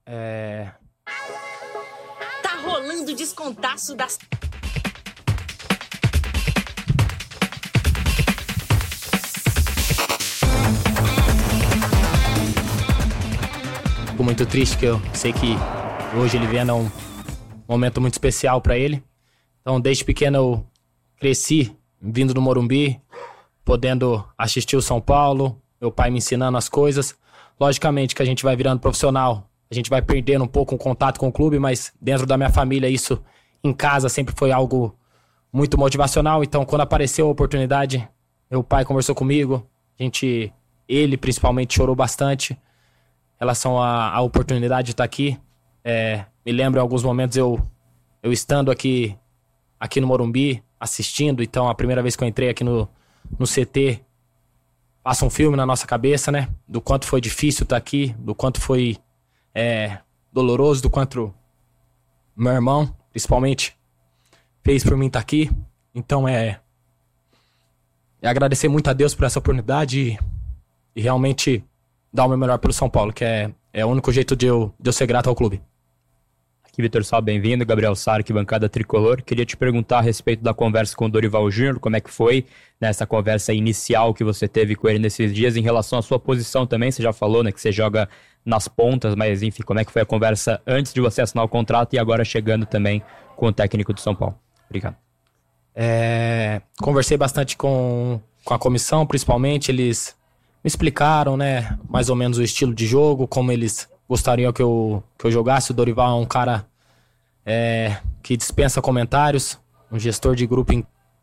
Tá rolando descontaço das... Fico muito triste que eu sei que hoje ele vem num momento muito especial para ele. Então, desde pequeno eu cresci vindo do Morumbi, podendo assistir o São Paulo, meu pai me ensinando as coisas. Logicamente que a gente vai virando profissional, a gente vai perdendo um pouco o contato com o clube, mas dentro da minha família isso em casa sempre foi algo muito motivacional. Então, quando apareceu a oportunidade, meu pai conversou comigo, ele principalmente chorou bastante em relação à oportunidade de estar aqui. Me lembro em alguns momentos eu estando aqui no Morumbi, assistindo. Então a primeira vez que eu entrei aqui no CT, passa um filme na nossa cabeça, né? Do quanto foi difícil estar aqui, do quanto foi doloroso, do quanto meu irmão, principalmente, fez por mim estar aqui. Então agradecer muito a Deus por essa oportunidade e realmente dar o meu melhor pelo São Paulo, que é o único jeito de eu ser grato ao clube. Aqui, Vitor Sá, bem-vindo. Gabriel Sá, arquibancada tricolor. Queria te perguntar a respeito da conversa com o Dorival Júnior, como é que foi nessa conversa inicial que você teve com ele nesses dias, em relação à sua posição também. Você já falou, né, que você joga nas pontas, mas enfim, como é que foi a conversa antes de você assinar o contrato e agora chegando também com o técnico do São Paulo? Obrigado. Conversei bastante com a comissão, principalmente. Eles me explicaram, né, mais ou menos o estilo de jogo, como eles gostariam que eu jogasse. O Dorival é um cara que dispensa comentários, um gestor de grupo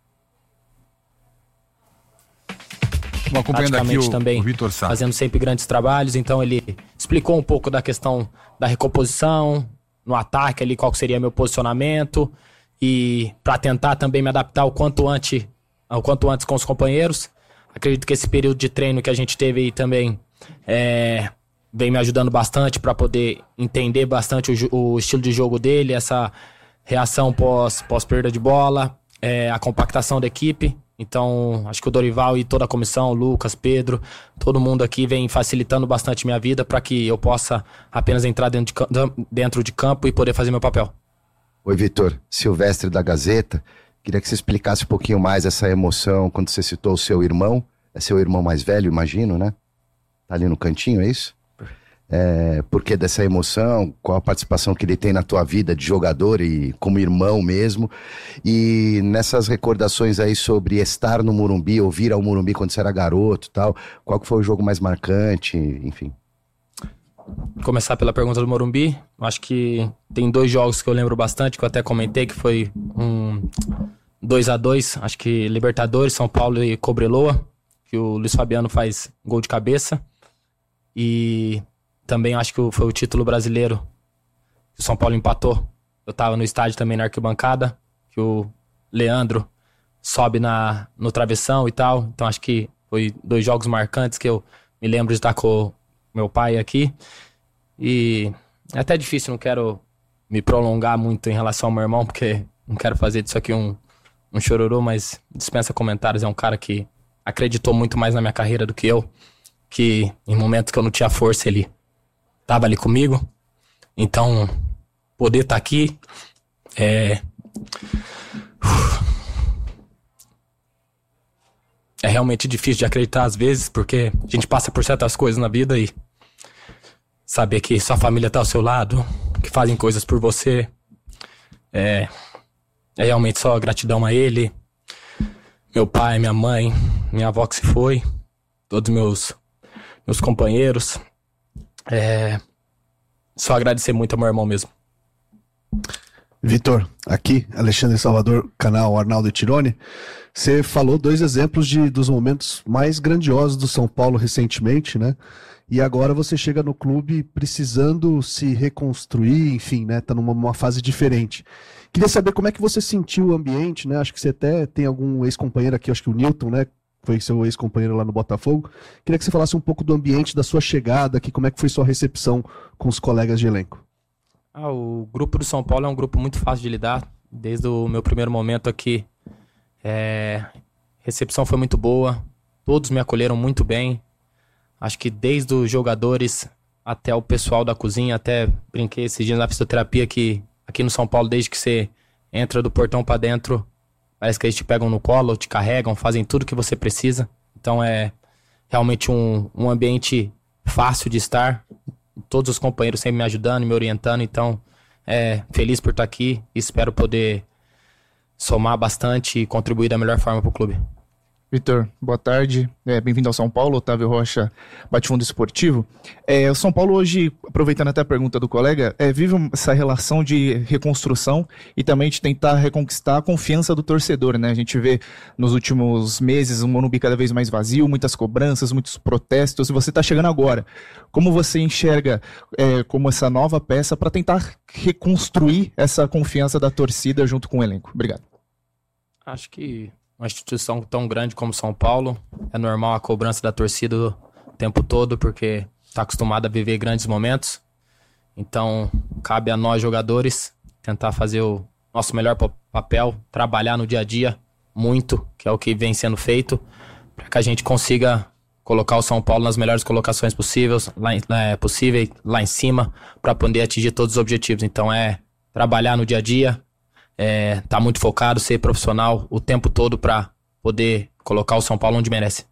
acompanhando aqui também, o Vitor Sá, fazendo sempre grandes trabalhos. Então ele explicou um pouco da questão da recomposição no ataque ali, qual seria meu posicionamento, e para tentar também me adaptar o quanto antes com os companheiros. Acredito que esse período de treino que a gente teve aí também vem me ajudando bastante para poder entender bastante o estilo de jogo dele, essa reação pós perda de bola, a compactação da equipe. Então, acho que o Dorival e toda a comissão, Lucas, Pedro, todo mundo aqui vem facilitando bastante minha vida para que eu possa apenas entrar dentro de campo e poder fazer meu papel. Oi, Vitor. Silvestre da Gazeta. Queria que você explicasse um pouquinho mais essa emoção quando você citou o seu irmão. É seu irmão mais velho, imagino, né? Tá ali no cantinho, é isso? Por que dessa emoção? Qual a participação que ele tem na tua vida de jogador e como irmão mesmo? E nessas recordações aí sobre estar no Morumbi, ou vir ao Morumbi quando você era garoto e tal, qual que foi o jogo mais marcante, enfim? Começar pela pergunta do Morumbi, acho que tem 2 jogos que eu lembro bastante, que eu até comentei, que foi um 2-2, acho que Libertadores, São Paulo e Cobreloa, que o Luiz Fabiano faz gol de cabeça. E também acho que foi o título brasileiro que o São Paulo empatou. Eu tava no estádio também na arquibancada, que o Leandro sobe no travessão e tal. Então acho que foi 2 jogos marcantes que eu me lembro de estar com meu pai aqui. E é até difícil, não quero me prolongar muito em relação ao meu irmão, porque não quero fazer disso aqui um chororô, mas dispensa comentários. É um cara que acreditou muito mais na minha carreira do que eu, que em momentos que eu não tinha força ele estava ali comigo. Então poder estar aqui é realmente difícil de acreditar às vezes, porque a gente passa por certas coisas na vida e saber que sua família tá ao seu lado, que fazem coisas por você, é realmente só gratidão a ele, meu pai, minha mãe, minha avó que se foi, todos meus companheiros. Só agradecer muito ao meu irmão mesmo. Vitor, aqui, Alexandre Salvador, canal Arnaldo e Tirone. Você falou 2 exemplos dos momentos mais grandiosos do São Paulo recentemente, né? E agora você chega no clube precisando se reconstruir, enfim, né? Tá numa fase diferente. Queria saber como é que você sentiu o ambiente, né? Acho que você até tem algum ex-companheiro aqui, acho que o Newton, né? Foi seu ex-companheiro lá no Botafogo. Queria que você falasse um pouco do ambiente, da sua chegada aqui, como é que foi sua recepção com os colegas de elenco. O grupo do São Paulo é um grupo muito fácil de lidar. Desde o meu primeiro momento aqui, a recepção foi muito boa. Todos me acolheram muito bem. Acho que desde os jogadores até o pessoal da cozinha, até brinquei esses dias na fisioterapia que aqui no São Paulo, desde que você entra do portão pra dentro, parece que eles te pegam no colo, te carregam, fazem tudo que você precisa. Então é realmente um ambiente fácil de estar. Todos os companheiros sempre me ajudando, me orientando. Então feliz por estar aqui e espero poder somar bastante e contribuir da melhor forma pro clube. Vitor, boa tarde, bem-vindo ao São Paulo, Otávio Rocha, Bate-Fundo Esportivo. O São Paulo hoje, aproveitando até a pergunta do colega, vive essa relação de reconstrução e também de tentar reconquistar a confiança do torcedor, né? A gente vê nos últimos meses um Morumbi cada vez mais vazio, muitas cobranças, muitos protestos, e você está chegando agora. Como você enxerga como essa nova peça para tentar reconstruir essa confiança da torcida junto com o elenco? Obrigado. Acho que uma instituição tão grande como São Paulo, é normal a cobrança da torcida o tempo todo, porque está acostumado a viver grandes momentos. Então, cabe a nós, jogadores, tentar fazer o nosso melhor papel, trabalhar no dia a dia muito, que é o que vem sendo feito, para que a gente consiga colocar o São Paulo nas melhores colocações possíveis lá em cima, para poder atingir todos os objetivos. Então, trabalhar no dia a dia, tá muito focado, ser profissional o tempo todo para poder colocar o São Paulo onde merece.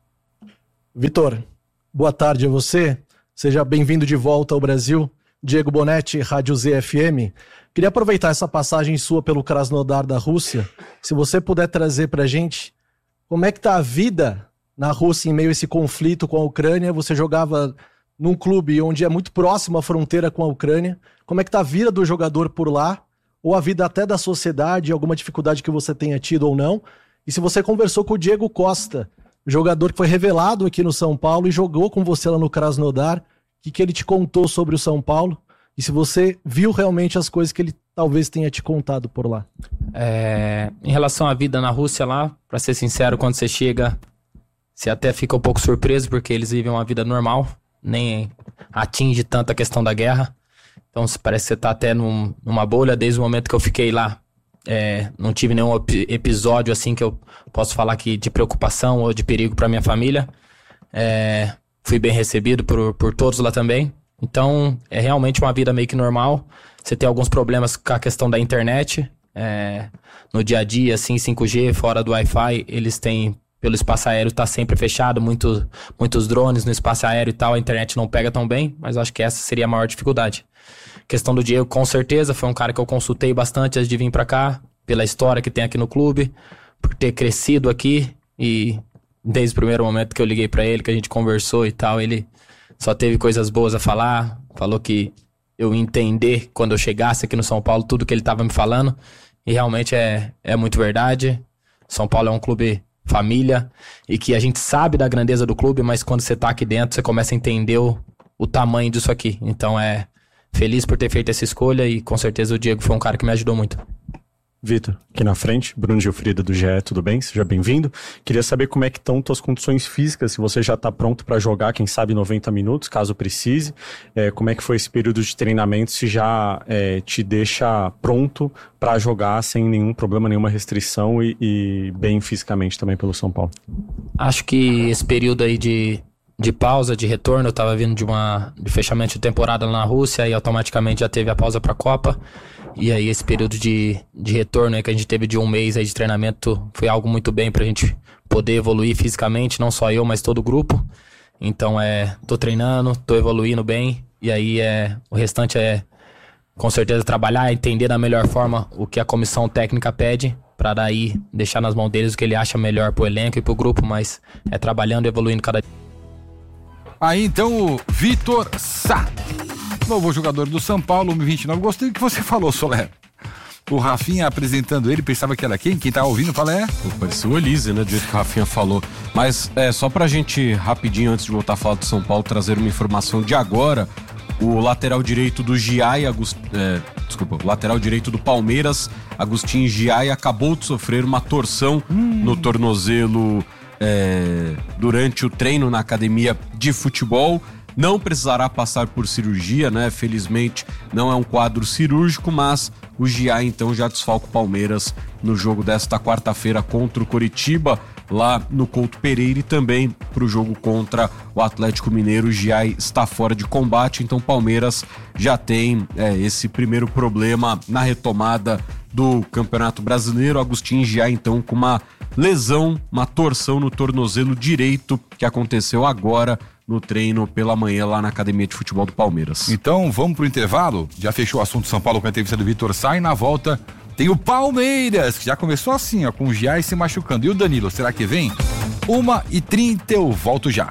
Vitor, boa tarde a você. Seja bem-vindo de volta ao Brasil. Diego Bonetti, Rádio ZFM. Queria aproveitar essa passagem sua pelo Krasnodar da Rússia. Se você puder trazer pra gente como é que tá a vida na Rússia em meio a esse conflito com a Ucrânia. Você jogava num clube onde é muito próximo à fronteira com a Ucrânia. Como é que tá a vida do jogador por lá? Ou a vida até da sociedade, alguma dificuldade que você tenha tido ou não. E se você conversou com o Diego Costa, jogador que foi revelado aqui no São Paulo e jogou com você lá no Krasnodar, o que ele te contou sobre o São Paulo? E se você viu realmente as coisas que ele talvez tenha te contado por lá. Em relação à vida na Rússia lá, pra ser sincero, quando você chega, você até fica um pouco surpreso, porque eles vivem uma vida normal, nem atinge tanto a questão da guerra. Então parece que você tá até numa bolha. Desde o momento que eu fiquei lá, não tive nenhum episódio assim que eu posso falar que de preocupação ou de perigo para minha família. Fui bem recebido por todos lá também. Então é realmente uma vida meio que normal. Você tem alguns problemas com a questão da internet. No dia a dia, assim, 5G, fora do Wi-Fi, eles têm pelo espaço aéreo tá sempre fechado, muitos drones no espaço aéreo e tal, a internet não pega tão bem, mas eu acho que essa seria a maior dificuldade. Questão do Diego, com certeza, foi um cara que eu consultei bastante antes de vir pra cá, pela história que tem aqui no clube, por ter crescido aqui, e desde o primeiro momento que eu liguei pra ele, que a gente conversou e tal, ele só teve coisas boas a falar, falou que eu ia entender quando eu chegasse aqui no São Paulo tudo que ele tava me falando, e realmente é muito verdade. São Paulo é um clube família, e que a gente sabe da grandeza do clube, mas quando você tá aqui dentro, você começa a entender o tamanho disso aqui. Então feliz por ter feito essa escolha, e com certeza o Diego foi um cara que me ajudou muito. Vitor, aqui na frente, Bruno Gilfrida do GE, tudo bem? Seja bem-vindo. Queria saber como é que estão tuas condições físicas, se você já está pronto para jogar, quem sabe 90 minutos, caso precise. Como é que foi esse período de treinamento, se já te deixa pronto para jogar sem nenhum problema, nenhuma restrição e bem fisicamente também pelo São Paulo? Acho que esse período aí de pausa, de retorno, eu estava vindo de fechamento de temporada lá na Rússia, e automaticamente já teve a pausa para a Copa. E aí esse período de retorno aí que a gente teve de 1 mês aí de treinamento foi algo muito bem pra gente poder evoluir fisicamente, não só eu, mas todo o grupo. Então tô treinando, tô evoluindo bem, e aí o restante com certeza trabalhar, entender da melhor forma o que a comissão técnica pede, pra daí deixar nas mãos deles o que ele acha melhor pro elenco e pro grupo, mas trabalhando e evoluindo cada dia. Aí então o Vitor Sá, novo jogador do São Paulo, 29. Gostei do que você falou, Soler. O Rafinha apresentando ele, pensava que era quem? Quem tá ouvindo, fala Parecia o Elise, né, do jeito que o Rafinha falou. Mas só pra gente, rapidinho, antes de voltar a falar do São Paulo, trazer uma informação de agora. O lateral direito do Giai, o lateral direito do Palmeiras, Agustin Giai, acabou de sofrer uma torção no tornozelo durante o treino na academia de futebol. Não precisará passar por cirurgia, né? Felizmente não é um quadro cirúrgico, mas o Giai então já desfalca o Palmeiras no jogo desta quarta-feira contra o Coritiba, lá no Couto Pereira, e também para o jogo contra o Atlético Mineiro. O Giai está fora de combate, então o Palmeiras já tem esse primeiro problema na retomada do Campeonato Brasileiro. Agustin Giai então com uma lesão, uma torção no tornozelo direito, que aconteceu agora no treino pela manhã lá na Academia de Futebol do Palmeiras. Então vamos pro intervalo, já fechou o assunto São Paulo com a entrevista do Vitor Sá, e na volta tem o Palmeiras, que já começou assim, com o Giai se machucando. E o Danilo, será que vem? 1h30, eu volto já.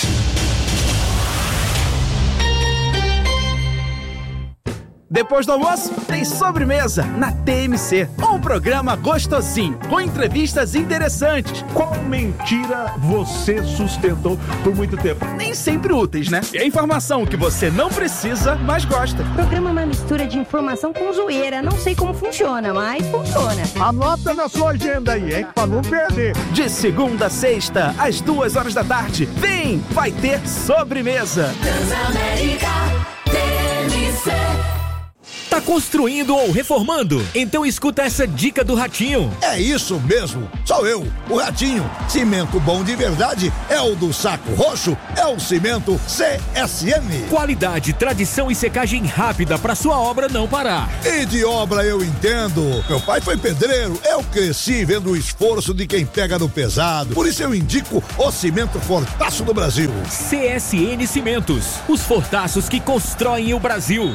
Depois do almoço, tem sobremesa na TMC. Um programa gostosinho, com entrevistas interessantes. Qual mentira você sustentou por muito tempo? Nem sempre úteis, né? E a informação que você não precisa, mas gosta. O programa é uma mistura de informação com zoeira. Não sei como funciona, mas funciona. Anota na sua agenda aí, hein? Pra não perder. De segunda a sexta, às 2h da tarde. Vem, vai ter sobremesa. Transamérica TMC. Tá construindo ou reformando? Então escuta essa dica do Ratinho. É isso mesmo, sou eu, o Ratinho. Cimento bom de verdade é o do Saco Roxo, é o cimento CSN. Qualidade, tradição e secagem rápida pra sua obra não parar. E de obra eu entendo. Meu pai foi pedreiro, eu cresci vendo o esforço de quem pega no pesado. Por isso eu indico o cimento Fortaço do Brasil. CSN Cimentos, os fortaços que constroem o Brasil.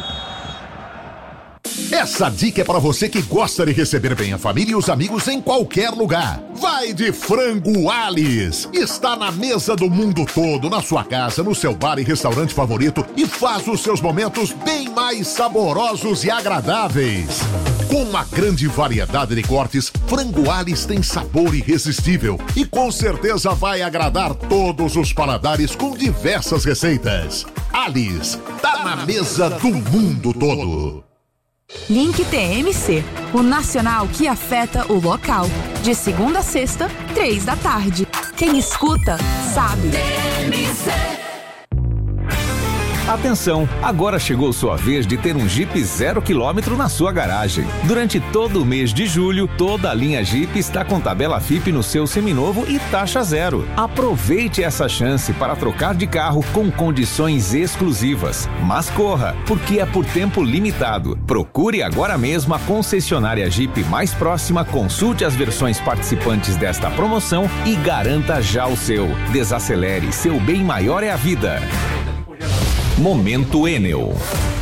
Essa dica é para você que gosta de receber bem a família e os amigos em qualquer lugar. Vai de Frango Alice. Está na mesa do mundo todo, na sua casa, no seu bar e restaurante favorito, e faz os seus momentos bem mais saborosos e agradáveis. Com uma grande variedade de cortes, Frango Alice tem sabor irresistível e com certeza vai agradar todos os paladares com diversas receitas. Alice, tá na mesa do mundo todo. Link TMC, o nacional que afeta o local. De segunda a sexta, 3 da tarde. Quem escuta, sabe. TMC. Atenção, agora chegou sua vez de ter um Jeep 0 km na sua garagem. Durante todo o mês de julho, toda a linha Jeep está com tabela FIP no seu seminovo e taxa zero. Aproveite essa chance para trocar de carro com condições exclusivas. Mas corra, porque é por tempo limitado. Procure agora mesmo a concessionária Jeep mais próxima, consulte as versões participantes desta promoção e garanta já o seu. Desacelere, seu bem maior é a vida. Momento Enel.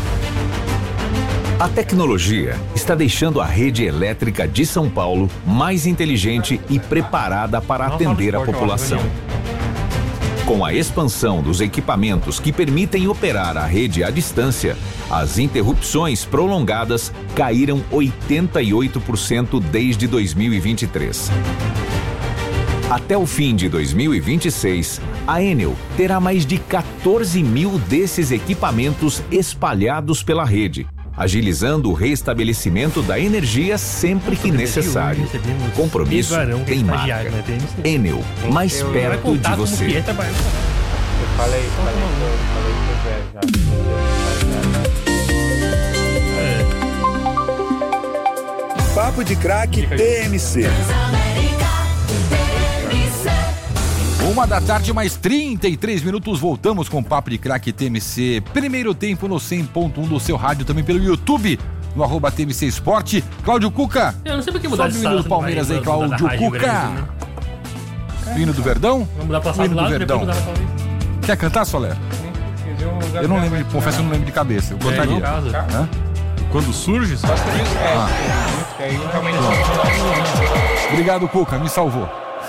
A tecnologia está deixando a rede elétrica de São Paulo mais inteligente e preparada para atender a população. Com a expansão dos equipamentos que permitem operar a rede à distância, as interrupções prolongadas caíram 88% desde 2023. Até o fim de 2026, a Enel terá mais de 14 mil desses equipamentos espalhados pela rede, agilizando o restabelecimento da energia sempre que necessário. Compromisso tem marca. Enel, mais perto de você. Eu falei já. Papo de Craque TMC. 1h mais 33 minutos, voltamos com o Papo de Craque TMC. Primeiro tempo no 100.1 do seu rádio, também pelo YouTube, no @TMC Esporte. Cláudio Cuca. Eu não sei por que mudar de estado. Sobe o hino do Palmeiras aí, Cláudio Cuca. O hino do Verdão? Vamos mudar pra hino do Verdão. Quer cantar, Soler? Eu não lembro, confesso que eu não lembro de cabeça. Eu gostaria. Quando surge? Obrigado, Cuca, me salvou.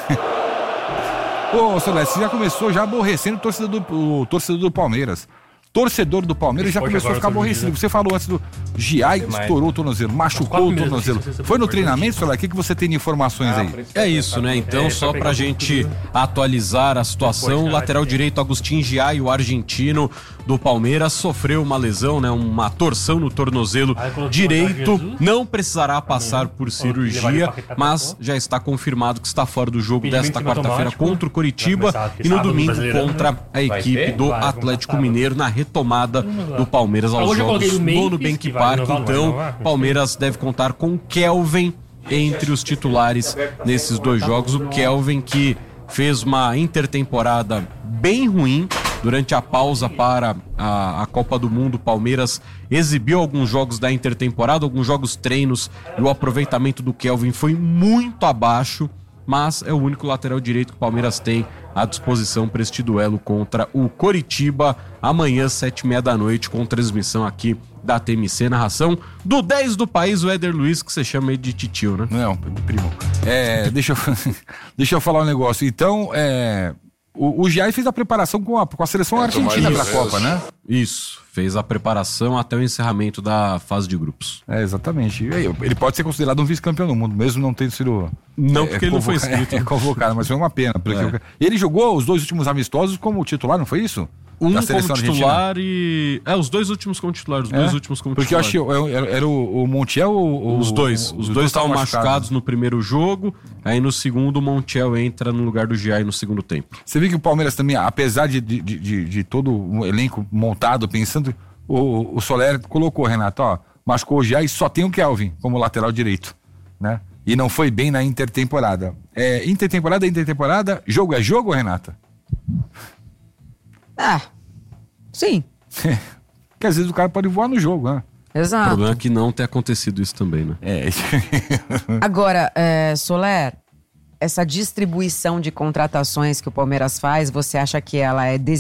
Ô, Soler, você já começou aborrecendo o torcedor do Palmeiras. Torcedor do Palmeiras já começou a ficar aborrecido. Você falou antes do Giai, estourou o tornozelo, machucou o tornozelo. Foi no treinamento, Soler? O que você tem de informações aí? É isso, né? Então, só pra gente atualizar a situação, o lateral direito Agustin Giai, o argentino do Palmeiras, sofreu uma lesão, né? Uma torção no tornozelo direito. Não precisará passar por cirurgia, mas já está confirmado que está fora do jogo desta quarta-feira contra o Coritiba e no domingo contra a equipe do Atlético Mineiro na retomada do Palmeiras aos jogos no Nubank Park. Então, Palmeiras deve contar com Kelvin entre os titulares nesses dois jogos. O Kelvin que fez uma intertemporada bem ruim. Durante a pausa para a Copa do Mundo, o Palmeiras exibiu alguns jogos da intertemporada, alguns jogos treinos, e o aproveitamento do Kelvin foi muito abaixo, mas é o único lateral direito que o Palmeiras tem à disposição para este duelo contra o Coritiba, amanhã, 7h30 da noite, com transmissão aqui da TMC, narração do 10 do país, o Éder Luiz, que você chama ele de titio, né? Não, primo. Deixa eu falar um negócio. Então, o Giai fez a preparação com a seleção argentina para a Copa, né? Isso, fez a preparação até o encerramento da fase de grupos. Exatamente. Ele pode ser considerado um vice-campeão do mundo, mesmo não tendo sido... Não, porque ele não foi inscrito. Convocado, mas foi uma pena. Porque ele jogou os dois últimos amistosos como titular, não foi isso? Um como titular e... os dois últimos como titular, Porque eu achei, era o Montiel ou... Os dois estavam machucados no primeiro jogo, aí no segundo o Montiel entra no lugar do Giai no segundo tempo. Você viu que o Palmeiras também, apesar de todo o elenco montado, pensando, o Soler colocou, Renato, machucou o Giai e só tem o Kelvin como lateral direito, né? E não foi bem na intertemporada. Intertemporada, jogo é jogo, Renata? Sim. Porque às vezes o cara pode voar no jogo, né? Exato. O problema é que não ter acontecido isso também, né? Agora, Soler, essa distribuição de contratações que o Palmeiras faz, você acha que ela é